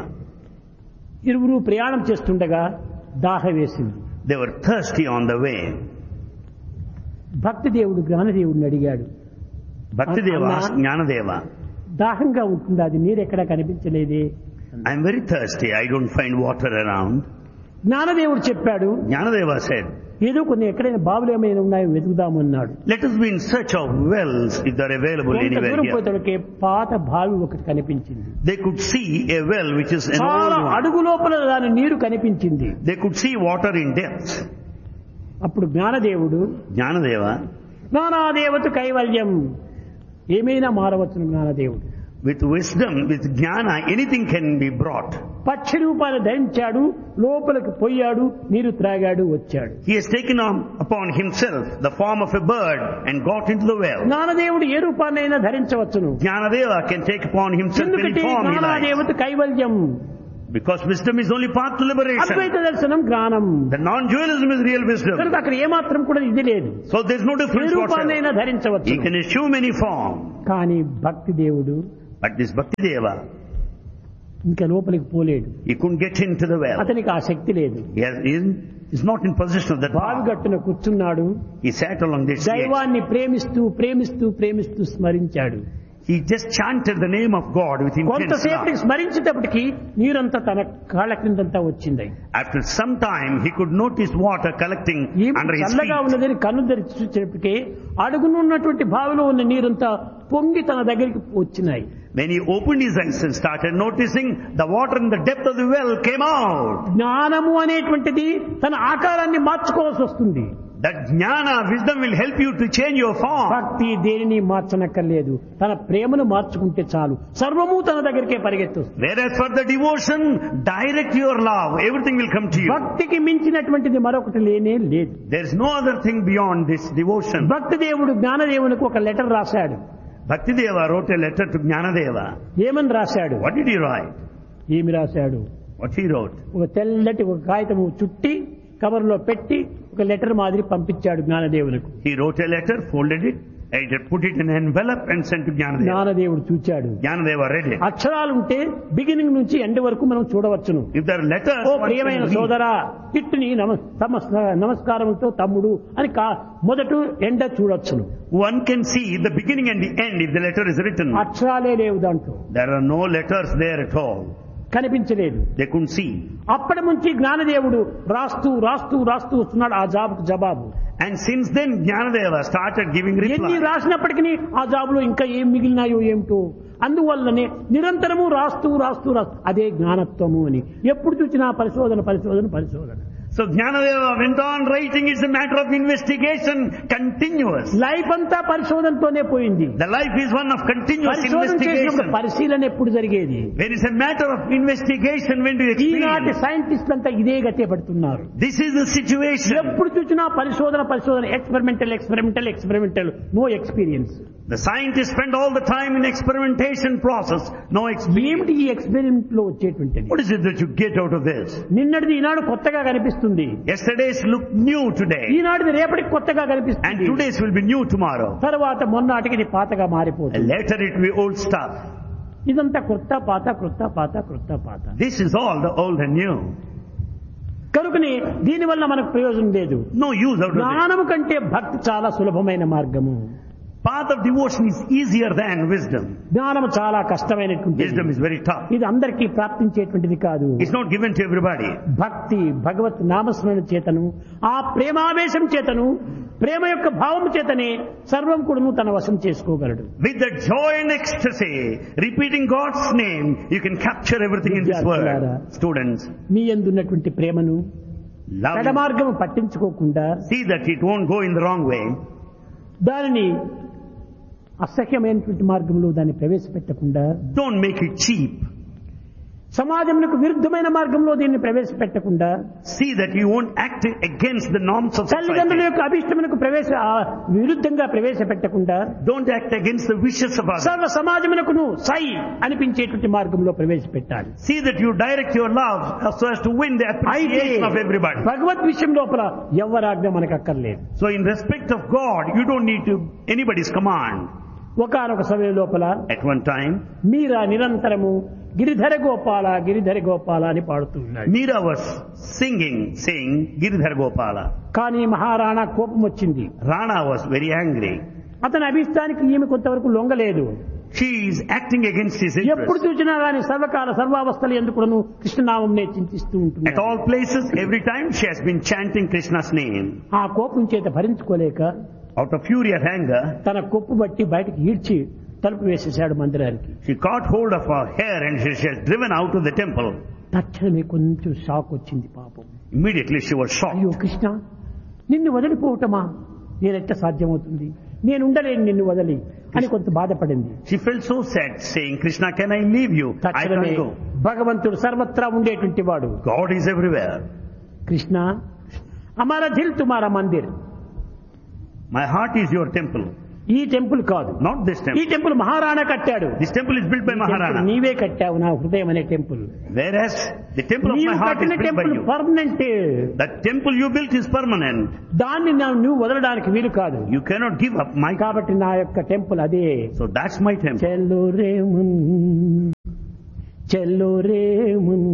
ఇరువురు ప్రయాణం చేస్తుండగా దాహం వేసింది. They were thirsty on the way. భక్తి దేవుడు జ్ఞానదేవుడిని అడిగాడు, Bhaktideva Anna- asked Jnanadeva, దాహంగా ఉంటుంది, అది నీరు ఎక్కడా కనిపించలేదే. I am very thirsty. I don't find water around. జ్ఞానదేవుడు చెప్పాడు, Jnanadeva said, ఏదో కొన్ని ఎక్కడైనా బావులు ఏమైనా ఉన్నాయో వెతుకుదాము అన్నాడు. let us be in search of wells if they are available కొంత anywhere దూరం here. పోయేటప్పటికే పాత బావి ఒకటి కనిపించింది. They could see a well which is an చాలా old one. అడుగు లోపల దాని నీరు కనిపించింది. They could see water in depth. అప్పుడు జ్ఞానదేవుడు, Jnanadeva, జ్ఞానాదేవత కైవల్యం, ఏమైనా మారవచ్చును జ్ఞానదేవుడు. with wisdom, with jnana, anything can be brought. పక్షి రూపాన్ని ధరించాడు, లోపలికి పోయాడు, నీరు త్రాగాడు, వచ్చాడు. He has taken on upon himself the form of a bird and got into the well. జ్ఞానదేవుడు A రూపాన్నైనా ధరించవచ్చును. Jnanadeva can take upon himself any ఎందుకంటే form he likes. జ్ఞానాదేవత కైవల్యం, Because wisdom is only path to liberation. అద్వైత దర్శనం జ్ఞానం. The non-dualism is real wisdom. కనుక అక్కడ ఏమాత్రం కూడా ఇది లేదు. So there is no A difference whatsoever. రూపాన్నైనా ధరించవచ్చు. He can assume any form. కానీ భక్తి దేవుడు But this Bhakti Deva, ఇంకా లోపలికి పోలేడు. he couldn't get into the well. అతనికి ఆ శక్తి లేదు. He has, he is not in possession of that బావి power. గట్టున కూర్చున్నాడు. He sat along this edge. దైవాన్ని ప్రేమిస్తూ ప్రేమిస్తూ ప్రేమిస్తూ స్మరించాడు. He just chanted the name of God with intense కొంతసేపటికి love. స్మరించేటప్పటికి నీరంతా తన కాళ్ళ కిందంతా వచ్చింది. After some time, he could notice water collecting ఈ under his చల్లగా feet. ఉన్నదని కన్ను తెరిచి చూసేటప్పటికి అడుగునున్నటువంటి బావిలో ఉన్న నీరంతా పొంగి తన దగ్గరికి వచ్చినాయి. When he opened his eyes and started noticing, the water in the depth of the well came out. జ్ఞానము అనేటువంటిది తన ఆకారాన్ని మార్చుకోవాల్సి వస్తుంది. That jnana, wisdom will help you to change your form. భక్తి దేనిని మార్చనక్కర్లేదు, తన ప్రేమను మార్చుకుంటే చాలు, సర్వము తన దగ్గరికే పరిగెత్తుస్తుంది. Whereas for the devotion, direct your love, everything will come to you. భక్తికి మించినటువంటిది మరొకటి లేనే లేదు. There is no other thing beyond this devotion. భక్తి దేవుడు జ్ఞానదేవునికి ఒక లెటర్ రాశాడు. Bhakti Deva wrote a letter to Jnanadeva. ఏమని రాశాడు? What did he write? ఏమి రాశాడు? What he wrote? ఒక తెల్లటి ఒక కాగితము చుట్టి కవర్లో పెట్టి ఒక లెటర్ మాదిరి పంపించాడు జ్ఞానదేవునికి. He wrote a letter, folded it, and put it in an envelope and sent to Jnanadeva. జ్ఞానదేవుడు చూచాడు. Jnanadeva read it. అక్షరాలుంటే బిగినింగ్ నుంచి ఎండ్ వరకు మనం చూడవచ్చును. If there are letters, oh one ప్రియమైన can read. సోదరా, ఇట్టుని నమస్కారములతో తమ్ముడు అని మొదట ఎండ చూడొచ్చును. One can see the beginning and the end if the letter is written. అక్షరాలే లేవు దాంట్లో, There are no letters there at all. కనిపించలేదు. They couldn't see. అప్పటి నుంచి జ్ఞానదేవుడు రాస్తూ రాస్తూ రాస్తూ వస్తున్నాడు ఆ జాబుకు జవాబు. And since then, Jnanadeva started giving ఎన్ని reply. రాసినప్పటికీ ఆ జాబులో ఇంకా ఏం మిగిలినాయో ఏమిటో, అందువల్లనే నిరంతరము రాస్తూ రాస్తూ రాస్తూ అదే జ్ఞానత్వము అని ఎప్పుడు చూసినా పరిశోధన పరిశోధన పరిశోధన. So Jnanadeva went on writing. It's a matter of investigation, continuous. Life అంతా పరిశోధనతోనే పోయింది. The life is one of continuous పరిశోధన చేసినప్పుడు investigation. పరిశీలన ఎప్పుడు జరిగేది? When it's a matter of investigation, when do you ఈనాటి experience? సైంటిస్టులు అంతా ఇదే గతే పడుతున్నారు. This is the situation. ఎప్పుడు చూసినా పరిశోధన పరిశోధన, experimental experimental experimental, no experience. The scientists spend all the time in experimentation process, no experience. ఏమిటి ఈ ఎక్స్పెరిమెంట్ లో వచ్చేటువంటిది? What is it that you get out of this? నిన్నటిది ఈనాడు కొత్తగా కనిపిస్తుంది, Yesterday's look new today, ఈనాటిది రేపటికి కొత్తగా and కనిపిస్తుంది, today's will be new tomorrow. తర్వాత మొన్నటికి ఇది పాతగా And మారిపోతుంది. later it will be old stuff. ఇదంతా క్రొత్త పాత క్రొత్త పాత క్రొత్త పాత. This is all the old and new. కనుకని దీనివల్ల మనకు ప్రయోజనం లేదు. No use out of it. జ్ఞానము కంటే భక్తి చాలా సులభమైన మార్గము. Path of devotion is easier than wisdom. జ్ఞానము చాలా కష్టమైనటువంటిది. Wisdom is very tough. ఇది అందరికీ ప్రాప్తించేటువంటిది కాదు. It's not given to everybody. భక్తి భగవత్ నామస్మరణ చేతను, ఆ ప్రేమావేశం చేతను, ప్రేమ యొక్క భావం చేతనే సర్వం కూడాను తన వశం చేసుకోగలడు. With the joy and ecstasy, repeating God's name, you can capture everything in this world. Students, మీ యందున్నటువంటి ప్రేమను love it. పెడమార్గము పట్టించుకోకుండా, See that it won't go in the wrong way. దానిని అసహ్యమైనటువంటి మార్గంలో దాన్ని ప్రవేశపెట్టకుండా, Don't make it cheap. సమాజమునకు విరుద్ధమైన మార్గంలో దీన్ని ప్రవేశపెట్టకుండా, See that you won't act against the norms of తల్లిదండ్రుల society. యొక్క అభిష్టమునకు ప్రవేశ ఆ విరుద్ధంగా ప్రవేశపెట్టకుండా, Don't act against the wishes of others. సర్వ సమాజమునకును సై అనిపించేటువంటి మార్గంలో ప్రవేశపెట్టాలి. See that you direct your love so as to win the అయితే appreciation of everybody. భగవద్ విషయం లోపల ఎవరాజ్ఞ మనకు అక్కర్లేదు. So in respect of God, you don't need to anybody's command. ఒకానొక సమయం లోపల At one time, మీరా నిరంతరము గిరిధర గోపాల గిరిధర గోపాల అని పాడుతూ ఉన్నాడు. Meera was singing, saying, Giridhar Gopala. కానీ మహారాణా కోపం వచ్చింది. Rana was very angry. అతని అభిష్టానికి ఈమె కొంతవరకు లొంగలేదు. She is acting against his ఎప్పుడు interest. చూసినా గాని సర్వకాల సర్వావస్థలు ఎందుకును కృష్ణనామం నే చింతిస్తూ At ఉంటుంది. all places, every time she has been chanting Krishna's name. ఆ కోపం చేత భరించుకోలేక Out of fury of anger, తన కొప్పు బట్టి బయటకు ఈడ్చి తలుపు వేసేశాడు మందిరానికి. she caught hold of her hair and she she has driven out of the temple. తక్షణమే కొంచెం షాక్ వచ్చింది పాపం. Immediately she was అయ్యో shocked. కృష్ణ, నిన్ను వదిలిపోవటమా నేనెట్ట సాధ్యమవుతుంది, నేను ఉండలేను నిన్ను వదిలి అని కొంత బాధపడింది. She felt so sad, saying, Krishna, can I leave you? I తక్షణమే can't go. భగవంతుడు సర్వత్రా ఉండేటువంటి వాడు. God is everywhere. Krishna, Hamara Dil తుమారా Mandir, My heart is your temple, ఈ టెంపుల్ కాదు, not this ఈ temple. టెంపుల్ మహారాణా కట్టాడు. This temple is built by ఈ టెంపుల్ Maharana. నీవే కట్టావు నా హృదయం అనే temple. Whereas the temple of నీవు my heart is కట్టిన built by temple you. Permanent. The temple you built is permanent. దాన్ని నా- నువ్వు వదలడానికి వీలు కాదు. You cannot give up my. కాబట్టి నా యొక్క టెంపుల్ అదే. So that's my temple. Chhello రేమున్ Chhello రేమున్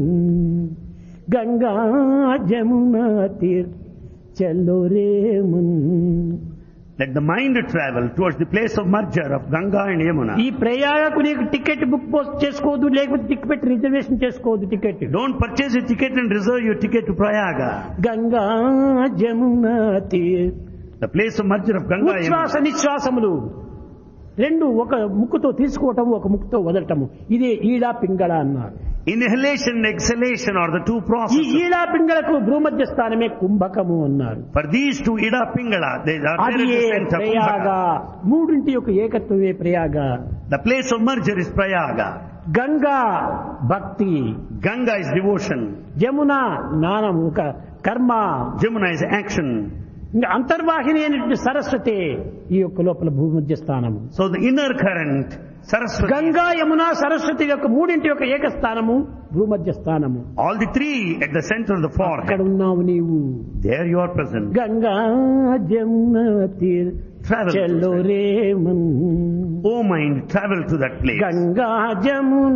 Ganga Jamuna తీర్ Chhello రేమున్. Let the mind travel towards the place of merger of Ganga and Yamuna. ఈ ప్రయాగకు నీకు టికెట్ బుక్ పోస్ట్ చేసుకోవద్దు, లేకపోతే టికెట్ రిజర్వేషన్ చేసుకోవద్దు. Ticket Don't purchase a ticket and reserve your ticket to Prayaga. Ganga Jamuna తీర్. The place of merger of Ganga and ఉచ్ఛ్వాస Yamuna. నిశ్వాసములు రెండు ఒక ముక్కుతో తీసుకోవటం, ఒక ముక్కుతో వదలటము, ఇదే ఈడా పింగళ అన్నారు. Inhalation and exhalation are the two ఈ processes. ఈడా పింగళకు భూమధ్య స్థానమే కుంభకము అన్నారు. For these two, Ida Pingala, they are there అది at A the center. Prayag. Kumbhaka. మూడింటి యొక్క ఏకత్వమే Prayag. The place of merger is Prayaga. Ganga భక్తి, Ganga is devotion. జమున జ్ఞానం, ఒక కర్మ, Jamuna is action. ఇంకా అంతర్వాహిని అయినటువంటి సరస్వతి ఈ యొక్క లోపల భూమధ్య స్థానము. So the inner current, Saraswati. Ganga Yamuna Saraswati యొక్క మూడింటి యొక్క ఏకస్థానము భూమధ్య స్థానము. All the three at the center of the అక్కడ forehead. ఉన్నావు నీవు. There you are present. Ganga Jamuna తీర్ Travel. Chhello Raman. Oh mind, travel to that place. Ganga Jamuna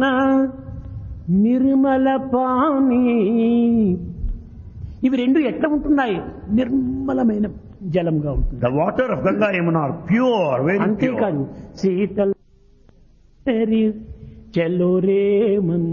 Nirmala pani, ఇవి రెండు ఎట్లా ఉంటున్నాయి, నిర్మలమైన జలంగా ఉంటుంది. The water of Ganga Yamuna are pure, very అంతేకాదు pure. Sheetal Chhello Raman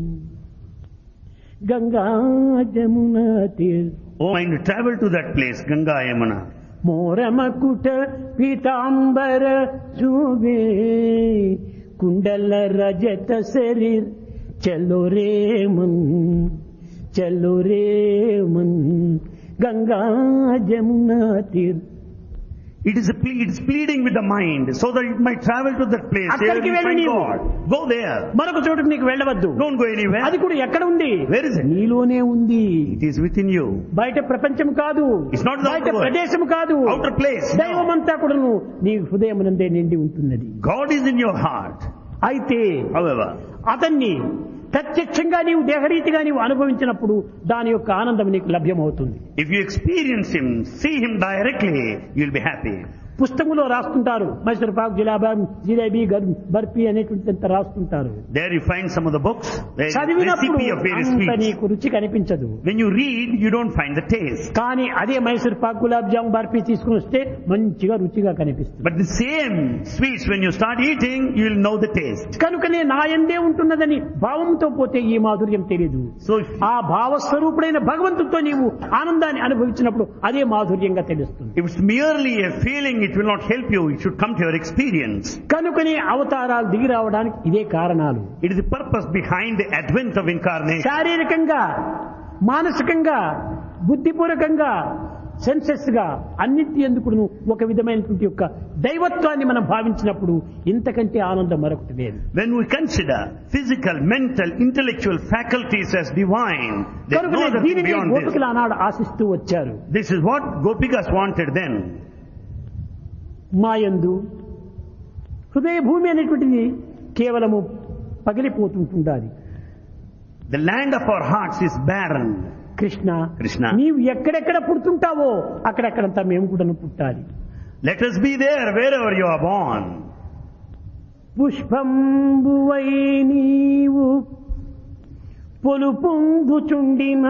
Ganga Jamuna తీర్. Oh mind, travel to that place, Ganga Yamuna. మోరమకుట Pitambara శోభే కుండల రజత శరీర్ చెల్లో రేమన్ చెల్లో Raman Ganga Jamuna తీర్. It is a ple- it is pleading with the mind so that it might travel to that place. There అక్కడికి you వెళ్ళు find నీవు. God. Go there. మరొక చోటుకు నీకు వెళ్ళవద్దు. Don't go anywhere. అది కూడా ఎక్కడ ఉంది? Where is it? నీలోనే ఉంది. It is within you. బయట ప్రపంచం కాదు, It's not the బయట outer world. ప్రదేశం కాదు, Outer place. దైవమంతా కూడాను నీ హృదయమునందే నిండి ఉంటున్నది. God is in your heart. అయితే However, అతన్ని ప్రత్యక్షంగా నీవు దేహరీతిగా నీవు అనుభవించినప్పుడు దాని యొక్క ఆనందం నీకు లభ్యమవుతుంది. if you experience Him, see Him directly, you'll be happy. పుస్తకంలో రాస్తుంటారు మైసూర్ పాక్, జిలాబా, జిలేబీ, గర్- బర్ఫీ అనేటువంటి రాస్తుంటారు. There you find some of the books, the చదివినప్పుడు recipe of various అంత sweets. నీకు రుచి కనిపించదు. When you read, you don't find the taste. కానీ అదే మైసూర్ పాక్, గులాబ్ జామ్, బర్ఫీ తీసుకుని వస్తే మంచిగా రుచిగా కనిపిస్తుంది. But the same sweets, when you start eating, you will know the taste. కనుకనే నా యందే ఉంటున్నదని భావంతో పోతే ఈ మాధుర్యం తెలియదు. So if, ఆ భావస్వరూపుడైన భగవంతుడితో నీవు ఆనందాన్ని అనుభవించినప్పుడు అదే మాధుర్యంగా తెలుస్తుంది. if it's merely a feeling, it will not help you. It should come to your experience. కనుకనే అవతారాలు దిగి రావడానికి ఇదే కారణాలు. It is the purpose behind the advent of incarnation. శారీరకంగా, మానసికంగా, బుద్ధిపూర్వకంగా, సెన్సెస్ గా అన్నింటి ఎందుకు ఒక విధమైనటువంటి యొక్క దైవత్వాన్ని మనం భావించినప్పుడు ఇంతకంటే ఆనందం మరొకటి లేదు. When we consider physical, mental, intellectual faculties as divine, there is no కనుకనే other thing దీనిని beyond this. గోపికలు ఆనాడు ఆశిస్తూ వచ్చారు. This is what Gopikas wanted then. మాయందు హృదయ భూమి అనేటువంటిది కేవలము పగిలిపోతుంటుండాలి. The land of our hearts is barren. Krishna, Krishna. నీవు ఎక్కడెక్కడ పుడుతుంటావో అక్కడెక్కడంతా మేము కూడా పుట్టాలి. Let us be there wherever you are born. పుష్పంబువై నీవు పొలుపొందుచుండిన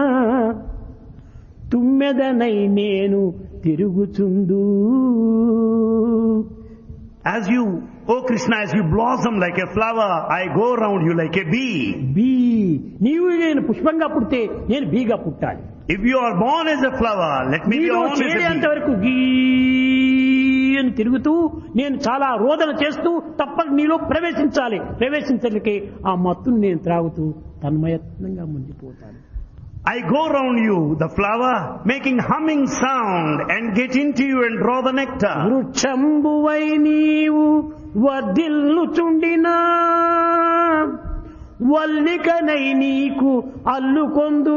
తుమ్మెదనై నేను తిరుగుచుందు. As you Oh Krishna, as you blossom like a flower, I go around you like a bee. Be నీవు నేను పుష్పంగా పుడితే నేను బీగా పుట్టాలి. If you are born as a flower, let me be నీలో born as a చేరేంత bee. వరకు గీ అని తిరుగుతూ నేను చాలా రోదన చేస్తూ తప్పక నీలో ప్రవేశించాలి. ప్రవేశించడానికి ఆ మత్తును నేను త్రాగుతూ తన్మయత్నంగా ముందుపోతాను. I go around you, the flower, making humming sound and get into you and draw the nectar. వృక్షంబువై నీవు వర్ధిల్లుచుండినా వల్లికనై నీకు అల్లుకొందు.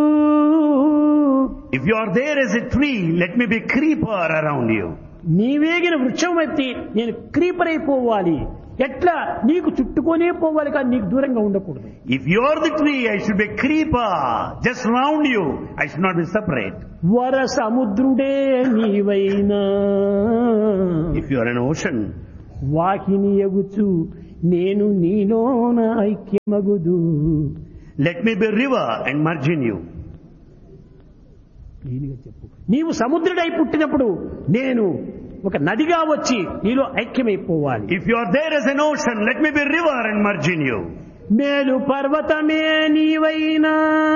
If you are there as a tree, let me be creeper around you. నీవేగిన వృక్షం ఎత్తి నేను క్రీపర్ అయిపోవాలి. ఎట్లా నీకు చుట్టుకొనే పోవాలి కానీ నీకు దూరంగా ఉండకూడదు. If you are the tree, I should be creeper just round you. I should not be separate. వర సముద్రుడే నీవైనా If you are an ocean, వాహిని ఎగుచు నేను నీలోన ఐక్యమగుదు. let me be river and merge in you. క్లీన్గా చెప్పు. నీవు సముద్రుడై పుట్టినప్పుడు నేను ఒక నదిగా వచ్చి నీలో ఐక్యమైపోవాలి. If you are there as an ocean, let me be river and merge in you. మేలు పర్వతమే నీవైనా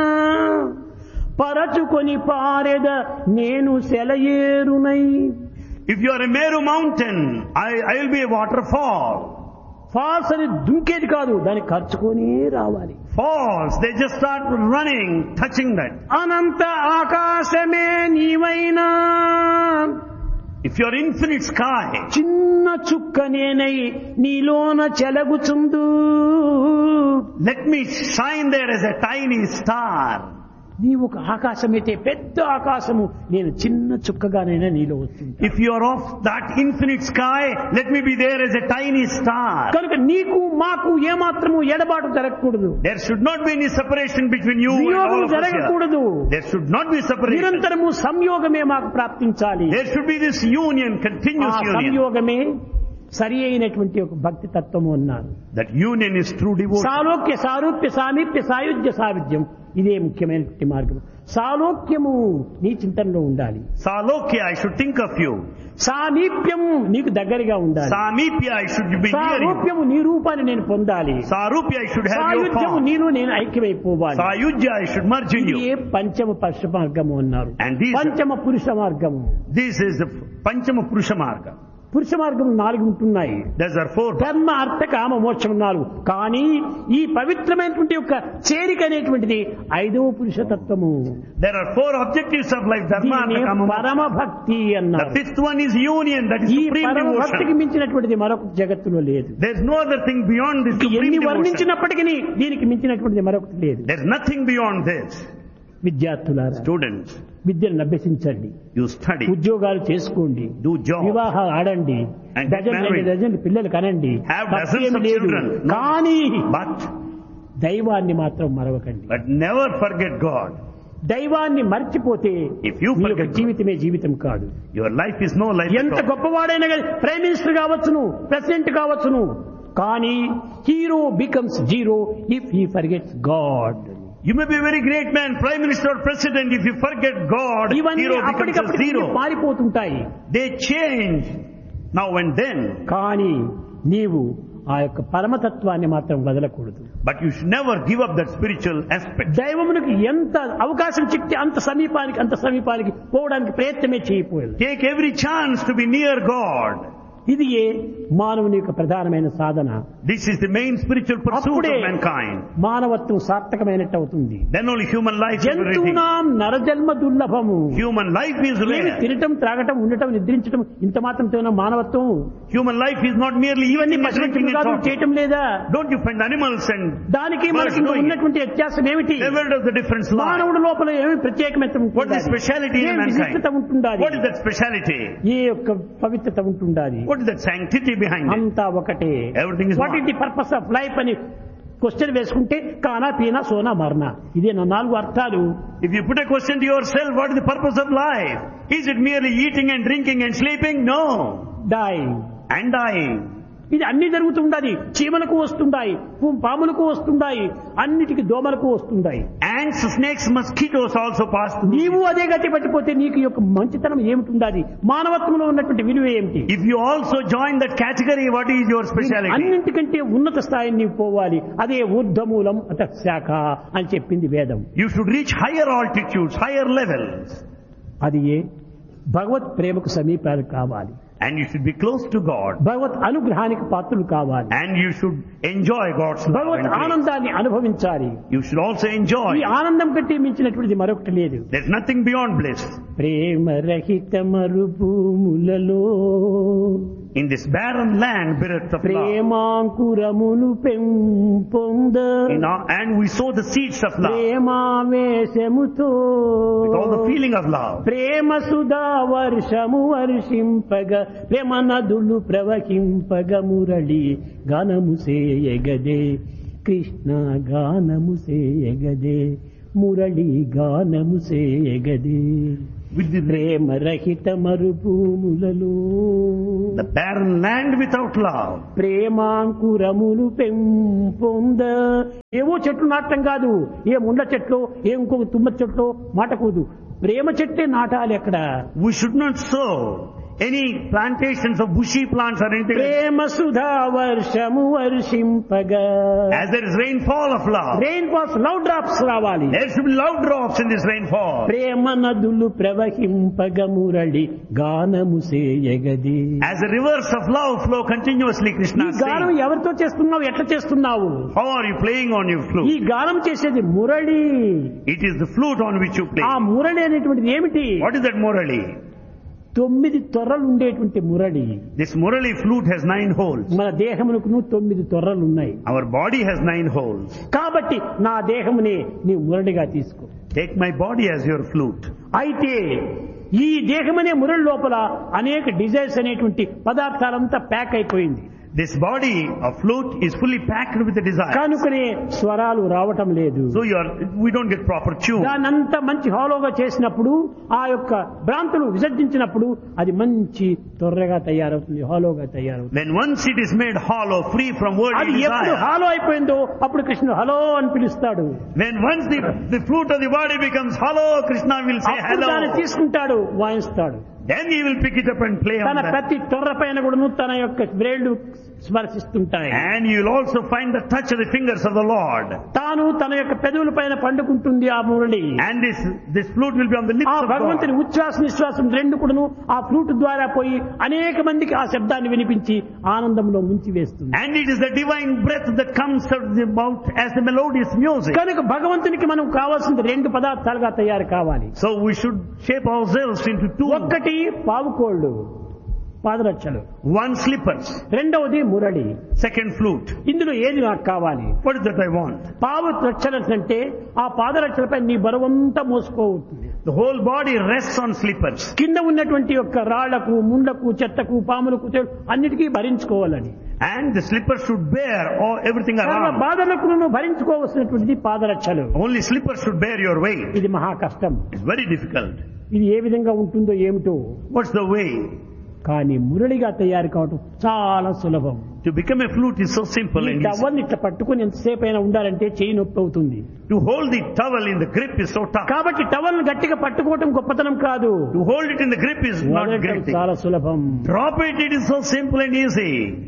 పరచుకొని పారెద నేను సెలయేరునై. If you are a Meru mountain, I, I will be a waterfall. Falls అని దుంకేది కాదు, దాన్ని ఖర్చుకొని రావాలి. Falls, they just start running, touching that. Anantha Aakasame నీవైనా If you are infinite sky, చిన్న చుక్క నేనై నీలోన చెలగుచుందు. let me shine there as a tiny star. నీవు ఒక ఆకాశమైతే పెద్ద ఆకాశము, నేను చిన్న చుక్కగానైనా నీలో వస్తుంది. If you are of that infinite sky, let me be there as a tiny star. కనుక నీకు మాకు ఏమాత్రము ఎడబాటు జరగకూడదు. There should not be any separation between you and all వియోగం of us here. జరగకూడదు. There should not be separation. నిరంతరము సంయోగమే మాకు ప్రాప్తించాలి. There should be this union, ఆ continuous union. సంయోగమే సరి అయినటువంటి ఒక భక్తి తత్వము అన్నారు. That union is true devotion. సాలోక్య సారూప్య సామీప్య సాయుధ్య సావిధ్యం, ఇదే ముఖ్యమైనటువంటి మార్గం. సాలోక్యము నీ చింతనలో ఉండాలి. Salokya, I should think of you. సామీప్యము నీకు దగ్గరగా ఉండాలి. Samipya, I should be near you. సారూప్యము నీ రూపాన్ని నేను పొందాలి. Sarupya, I should have your సాయుధ్యము form. నీలో నేను ఐక్యమైపోవాలి. Sayujya, I should merge in ఇది you. పంచమ పురుష మార్గము అన్నారు. And these- పంచమ పురుష మార్గము. This is the Panchama Purusha Marga. పురుష మార్గం నాలుగు ఉంటున్నాయి. Those are four. ధర్మ అర్థ కామ మోక్షం నాలుగు. కానీ ఈ పవిత్రమైనటువంటి యొక్క చేరిక అనేటువంటిది ఐదవ పురుషతత్వము. There are four objectives of life. Dharma, దీన్ని Artha, Kama, పరమ Moksha. భక్తి The అన్నారు. fifth one is union. That is ఈ supreme పరమ భక్తికి devotion. మించినటువంటిది మరొక జగత్తులో లేదు. There is no other thing beyond this ఇది supreme ఎన్ని devotion. వర్ణించినప్పటికీ దీనికి మించినటువంటిది మరొకటి లేదు. There is nothing beyond this. విద్యార్థులారా, Students, విద్యను అభ్యసించండి, you study, ఉద్యోగాలు చేసుకోండి, do job, వివాహాలు ఆడండి, And get dozen married. Dozen పిల్లలు కనండి, have తప్పేమీ dozens of లేదు. children. No. కానీ But, దైవాన్ని మాత్రం మరవకండి. but never forget God. దైవాన్ని మర్చిపోతే If you మీ యొక్క forget God, జీవితమే జీవితం కాదు. your life is no life ఎంత at all. గొప్పవాడైనా కానీ ప్రైమ్ మినిస్టర్ కావచ్చును, ప్రెసిడెంట్ కావచ్చును, కానీ hero becomes zero if he forgets God. You may be a very great man, prime minister or president. If you forget God, ఇవన్నీ hero becomes a అప్పటికప్పుడు zero. మారిపోతుంటాయి. They change now and then. కానీ నీవు ఆ యొక్క పరమతత్వాన్ని మాత్రం వదలకూడదు. But you should never give up that spiritual aspect. దైవమునికి ఎంత అవకాశం చిక్కితే అంత సమీపానికి అంత సమీపానికి పోవడానికి ప్రయత్నమే చేయకపోయారు. Take every chance to be near God. ఇది ఏ మానవుని యొక్క ప్రధానమైన సాధన. This is the main spiritual pursuit అప్పుడే of mankind. మానవత్వం సార్థకమైనట్టు అవుతుంది. Then only human life is everything. జంతువునాం నరజన్మ దుర్లభము. Human life is ఏమి rare. తినటం, త్రాగటం, ఉండటం, నిద్రించటం ఇంత మాత్రం మానవత్వం. Human life is not merely ఇవన్నీ eating and పశువులు drinking and కాదు talking. చేయటం లేదా? Don't you find animals and దానికి birds మనకి doing it? ఉన్నటువంటి వ్యత్యాసం ఏమిటి? Where does the difference lie? మానవుడి లోపల ఏమి ప్రత్యేకత What is the speciality in ఏమి విశిష్టత mankind? ఉంటుండాలి? What is that speciality? ఏ యొక్క పవిత్రత ఉంటుండాలి? What is that sanctity behind it? అంతా ఒకటే. Everything is what one. Is the purpose of life అని క్వశ్చన్ వేసుకుంటే కానా పీనా సోనా మరనా, ఇదే నా నాలుగు అర్థాలు. If you put a question to yourself, what is the purpose of life? Is it merely eating and drinking and sleeping? No. Die And dying. ఇది అన్ని జరుగుతుండాలి. చీమలకు వస్తుండాయి, పాములకు వస్తుండాయి, అన్నిటికీ దోమలకు వస్తుండాయి. Ants, snakes, mosquitoes also pass through. నీవు అదే గతి పట్టిపోతే నీకు యొక్క మంచితనం ఏమిటి ఉండాలి, మానవత్వంలో ఉన్నటువంటి విలువ ఏమిటి? If you also join that category, what is your speciality? అన్నింటికంటే ఉన్నత స్థాయిని నీవు పోవాలి. అదే ఊర్ధమూలం అత శాఖ అని చెప్పింది వేదం. You should reach higher altitudes, higher levels. అది ఏ భగవత్ ప్రేమకు సమీపాలు కావాలి. And you should be close to God. భగవత్ అనుగ్రహానికి పాత్రలు కావాలి. And you should enjoy God's love. భగవత్ ఆనందాన్ని అనుభవించాలి. You should also enjoy. ఈ ఆనందం కంటే మించినటువంటిది మరొకటి లేదు. There's nothing beyond bliss. ప్రేమ రహిత మరుభూములలో In this barren land, bereft of love. ప్రేమాంకురములు పెంపొంద. And we sow the seeds of love. ప్రేమావేశముతో with all the feeling of love. ప్రేమ సుధా వర్షము వర్షింపగ, ప్రేమ నదులు ప్రవహింపగ, మురళి గానము సేయగదే, కృష్ణ గానము సేయగదే, మురళి గానము సేయగదే. ప్రేమ రహిత మరుభూములలో the barren land without love. ప్రేమాంకురములు పెంపొంద. ఏవో చెట్లు నాటం కాదు, ఏ ముండ్ల చెట్లు, ఏ ఇంకొక తుమ్మ చెట్లు మాటకూదు. ప్రేమ చెట్టే నాటాలి. అక్కడ we should not sow any plantations of bushy plants or anything. ప్రేమ సుధా వర్షము వర్షింపగా. As there is rainfall of love. Rain falls, loud drops రావాలి. There should be loud drops in this rainfall. ప్రేమ నదులు ప్రవహింపగ, మురళి గానము సేయగది. As the rivers of love flow continuously, Krishna ఈ గానం sings. ఎవరితో చేస్తున్నావు, ఎట్లా చేస్తున్నావు? How are you playing on your flute? ఈ గానం చేసేది Murali. It is the flute on which you play. ఆ మురళి అనేటువంటిది ఏమిటి? What is that murali? తొమ్మిది తొర్రలు ఉండేటువంటి Murali. This murali flute has nine holes. మన దేహమునకు తొమ్మిది తొర్రలు ఉన్నాయి. Our body has nine holes. కాబట్టి నా దేహమునే నీ మురళిగా తీసుకో. Take my body as your flute. అయితే ఈ దేహమనే మురళి లోపల అనేక డిజైర్స్ అనేటువంటి పదార్థాలంతా ప్యాక్ అయిపోయింది. This body of flute is fully packed with the desire. కనుకనే స్వరాలు రావటం లేదు. So you are, we don't get proper tune. దానంతా మంచి హాలోగా చేసినప్పుడు, ఆ యొక్క భ్రాంతులు విసర్జించినప్పుడు అది మంచి తొర్రగా తయారవుతుంది, హాలోగా తయారవుతుంది. When once it is made hollow, free from worldly అది ఎప్పుడు desire. హాలో అయిపోయిందో అప్పుడు కృష్ణుడు హలో అని పిలుస్తాడు. When once the, the flute of the body becomes hollow, Krishna will say అప్పుడు దాన్ని hello. తీసుకుంటాడు, వాయిస్తాడు. Then he will pick it up and play తన on that. ప్రతి తొర్ర పైన కూడా తన యొక్క వ్రేళ్లు స్పర్శిస్తుంటాయి. And you will also find the touch of the fingers of the Lord. తాను తన యొక్క పెదవుల పైన పండుకుంటుంది ఆ Murali. And this this flute will be on the lips ఆ of God. భగవంతుని ఉచ్ఛ్వాస నిశ్వాసం రెండు కూడాను ఆ ఫ్లూట్ ద్వారా పోయి అనేక మందికి ఆ శబ్దాన్ని వినిపించి ఆనందంలో ముంచి వేస్తుంది. And it is the divine breath that comes out of the mouth as the melodious music. కనుక భగవంతునికి మనం కావాల్సింది రెండు పదార్థాలుగా తయారు కావాలి. So we should shape ourselves into two. ఒక్కటి పావుకోళ్ళు, పాదరక్షలు. One slippers. రెండవది మురళి. Second flute. ఇందులో ఏది నాకు కావాలి? What is that I want? పావు రక్షలు అంటే ఆ పాదరక్షలపై నీ బరువంతా మోసుకోవుతుంది. The whole body rests on slippers. కింద ఉన్నటువంటి యొక్క రాళ్లకు, ముండ్లకు, చెత్తకు, పాములకు అన్నిటికీ భరించుకోవాలని. And the slippers should bear all, everything around. బాధలకు నువ్వు భరించుకోవాల్సినటువంటిది పాదరక్షలు. Only slippers should bear your weight. ఇది మహా కష్టం. It's very difficult. ఇది ఏ విధంగా ఉంటుందో ఏమిటో. What's the way? కానీ మురళిగా తయారు కావటం చాలా సులభం. To become a flute is so simple ఈ and easy. టవల్ని ఇట్లా పట్టుకుని ఎంతసేపు అయినా ఉండాలంటే చేయి నొప్పి అవుతుంది. To hold the towel in the grip is so tough. కాబట్టి టవల్ గట్టిగా పట్టుకోవటం గొప్పతనం కాదు. To hold it in the grip is not వదలటం great thing. చాలా సులభం. Drop it, it is so simple and easy.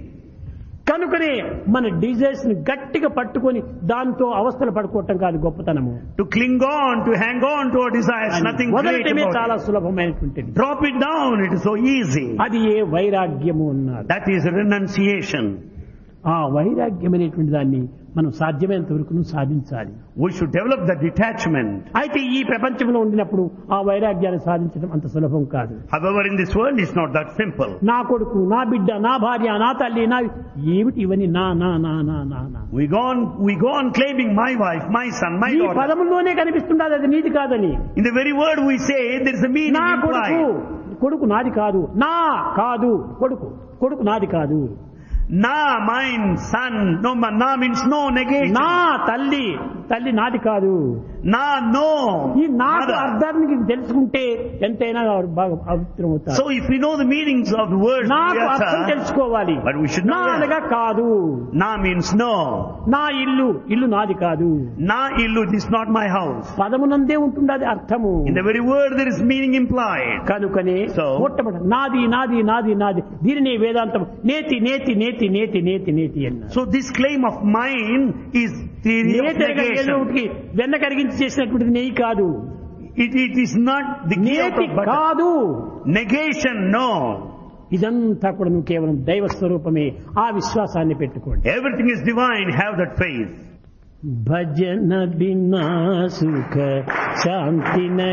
కనుకనే మన డిజైర్స్ ని గట్టిగా పట్టుకొని దాంతో అవస్థలు పడుకోవటం కాదు గొప్పతనము. To cling on, to hang on to our desires, nothing great వదలటమే about చాలా it. సులభమైనటువంటిది. Drop it down, it is so easy. అది ఏ వైరాగ్యము అన్నారు. That is renunciation. ఆ వైరాగ్యం అనేటువంటి దాన్ని మనం సాధ్యమైనంత వరకు సాధించాలి. We should develop that detachment. అయితే ఈ ప్రపంచంలో ఉండినప్పుడు ఆ వైరాగ్యాన్ని సాధించడం అంత సులభం కాదు. However, in this world it's not that simple. నా కొడుకు, నా బిడ్డ, నా భార్య, నా తల్లి, నా ఏమిటి ఇవన్నీ నా నా నా నా నా నా We go on, we go on claiming my wife, my son, my ఈ daughter. పదముల్లోనే కనిపిస్తుండదు అది నీది కాదని. In the very word we say, there is a meaning నా కొడుకు, implied. కొడుకు నాది కాదు, నా కాదు కొడుకు, కొడుకు నాది కాదు. Na, mine, son. No, ma- na means no, negation. నా తల్లి, తల్లి నాది కాదు. Na, no. ఈ నాకు mother. అర్థానికి తెలుసుకుంటే ఎంతైనా బాగా పవిత్రమవుతారు. So if we know the meanings of the words, నాకు అర్థం Vyasa, తెలుసుకోవాలి. but we should నా know అనగా that. కాదు. Na means no. నా ఇల్లు ఇల్లు నాది కాదు. Na illu, this is not my house. పదమునందే ఉంటుంది అది అర్థము. In the very word there is meaning implied. కనుకనే So, మొట్టమొదటి నాది నాది నాది నాది దీనిని వేదాంతం నేతి నేతి నేతి నేతి నేతి నేతి అన్నారు. so this claim of mine is theory of negation. నేతి వెన్న కరిగించి చేసినటువంటిది నెయ్యి కాదు. It, it is not the ghee out నేతి of butter. కాదు. Negation, no. ఇదంతా కూడా నువ్వు కేవలం దైవ స్వరూపమే. ఆ విశ్వాసాన్ని పెట్టుకోండి. Everything is divine, have that faith. భజన బినా సుఖ శాంతి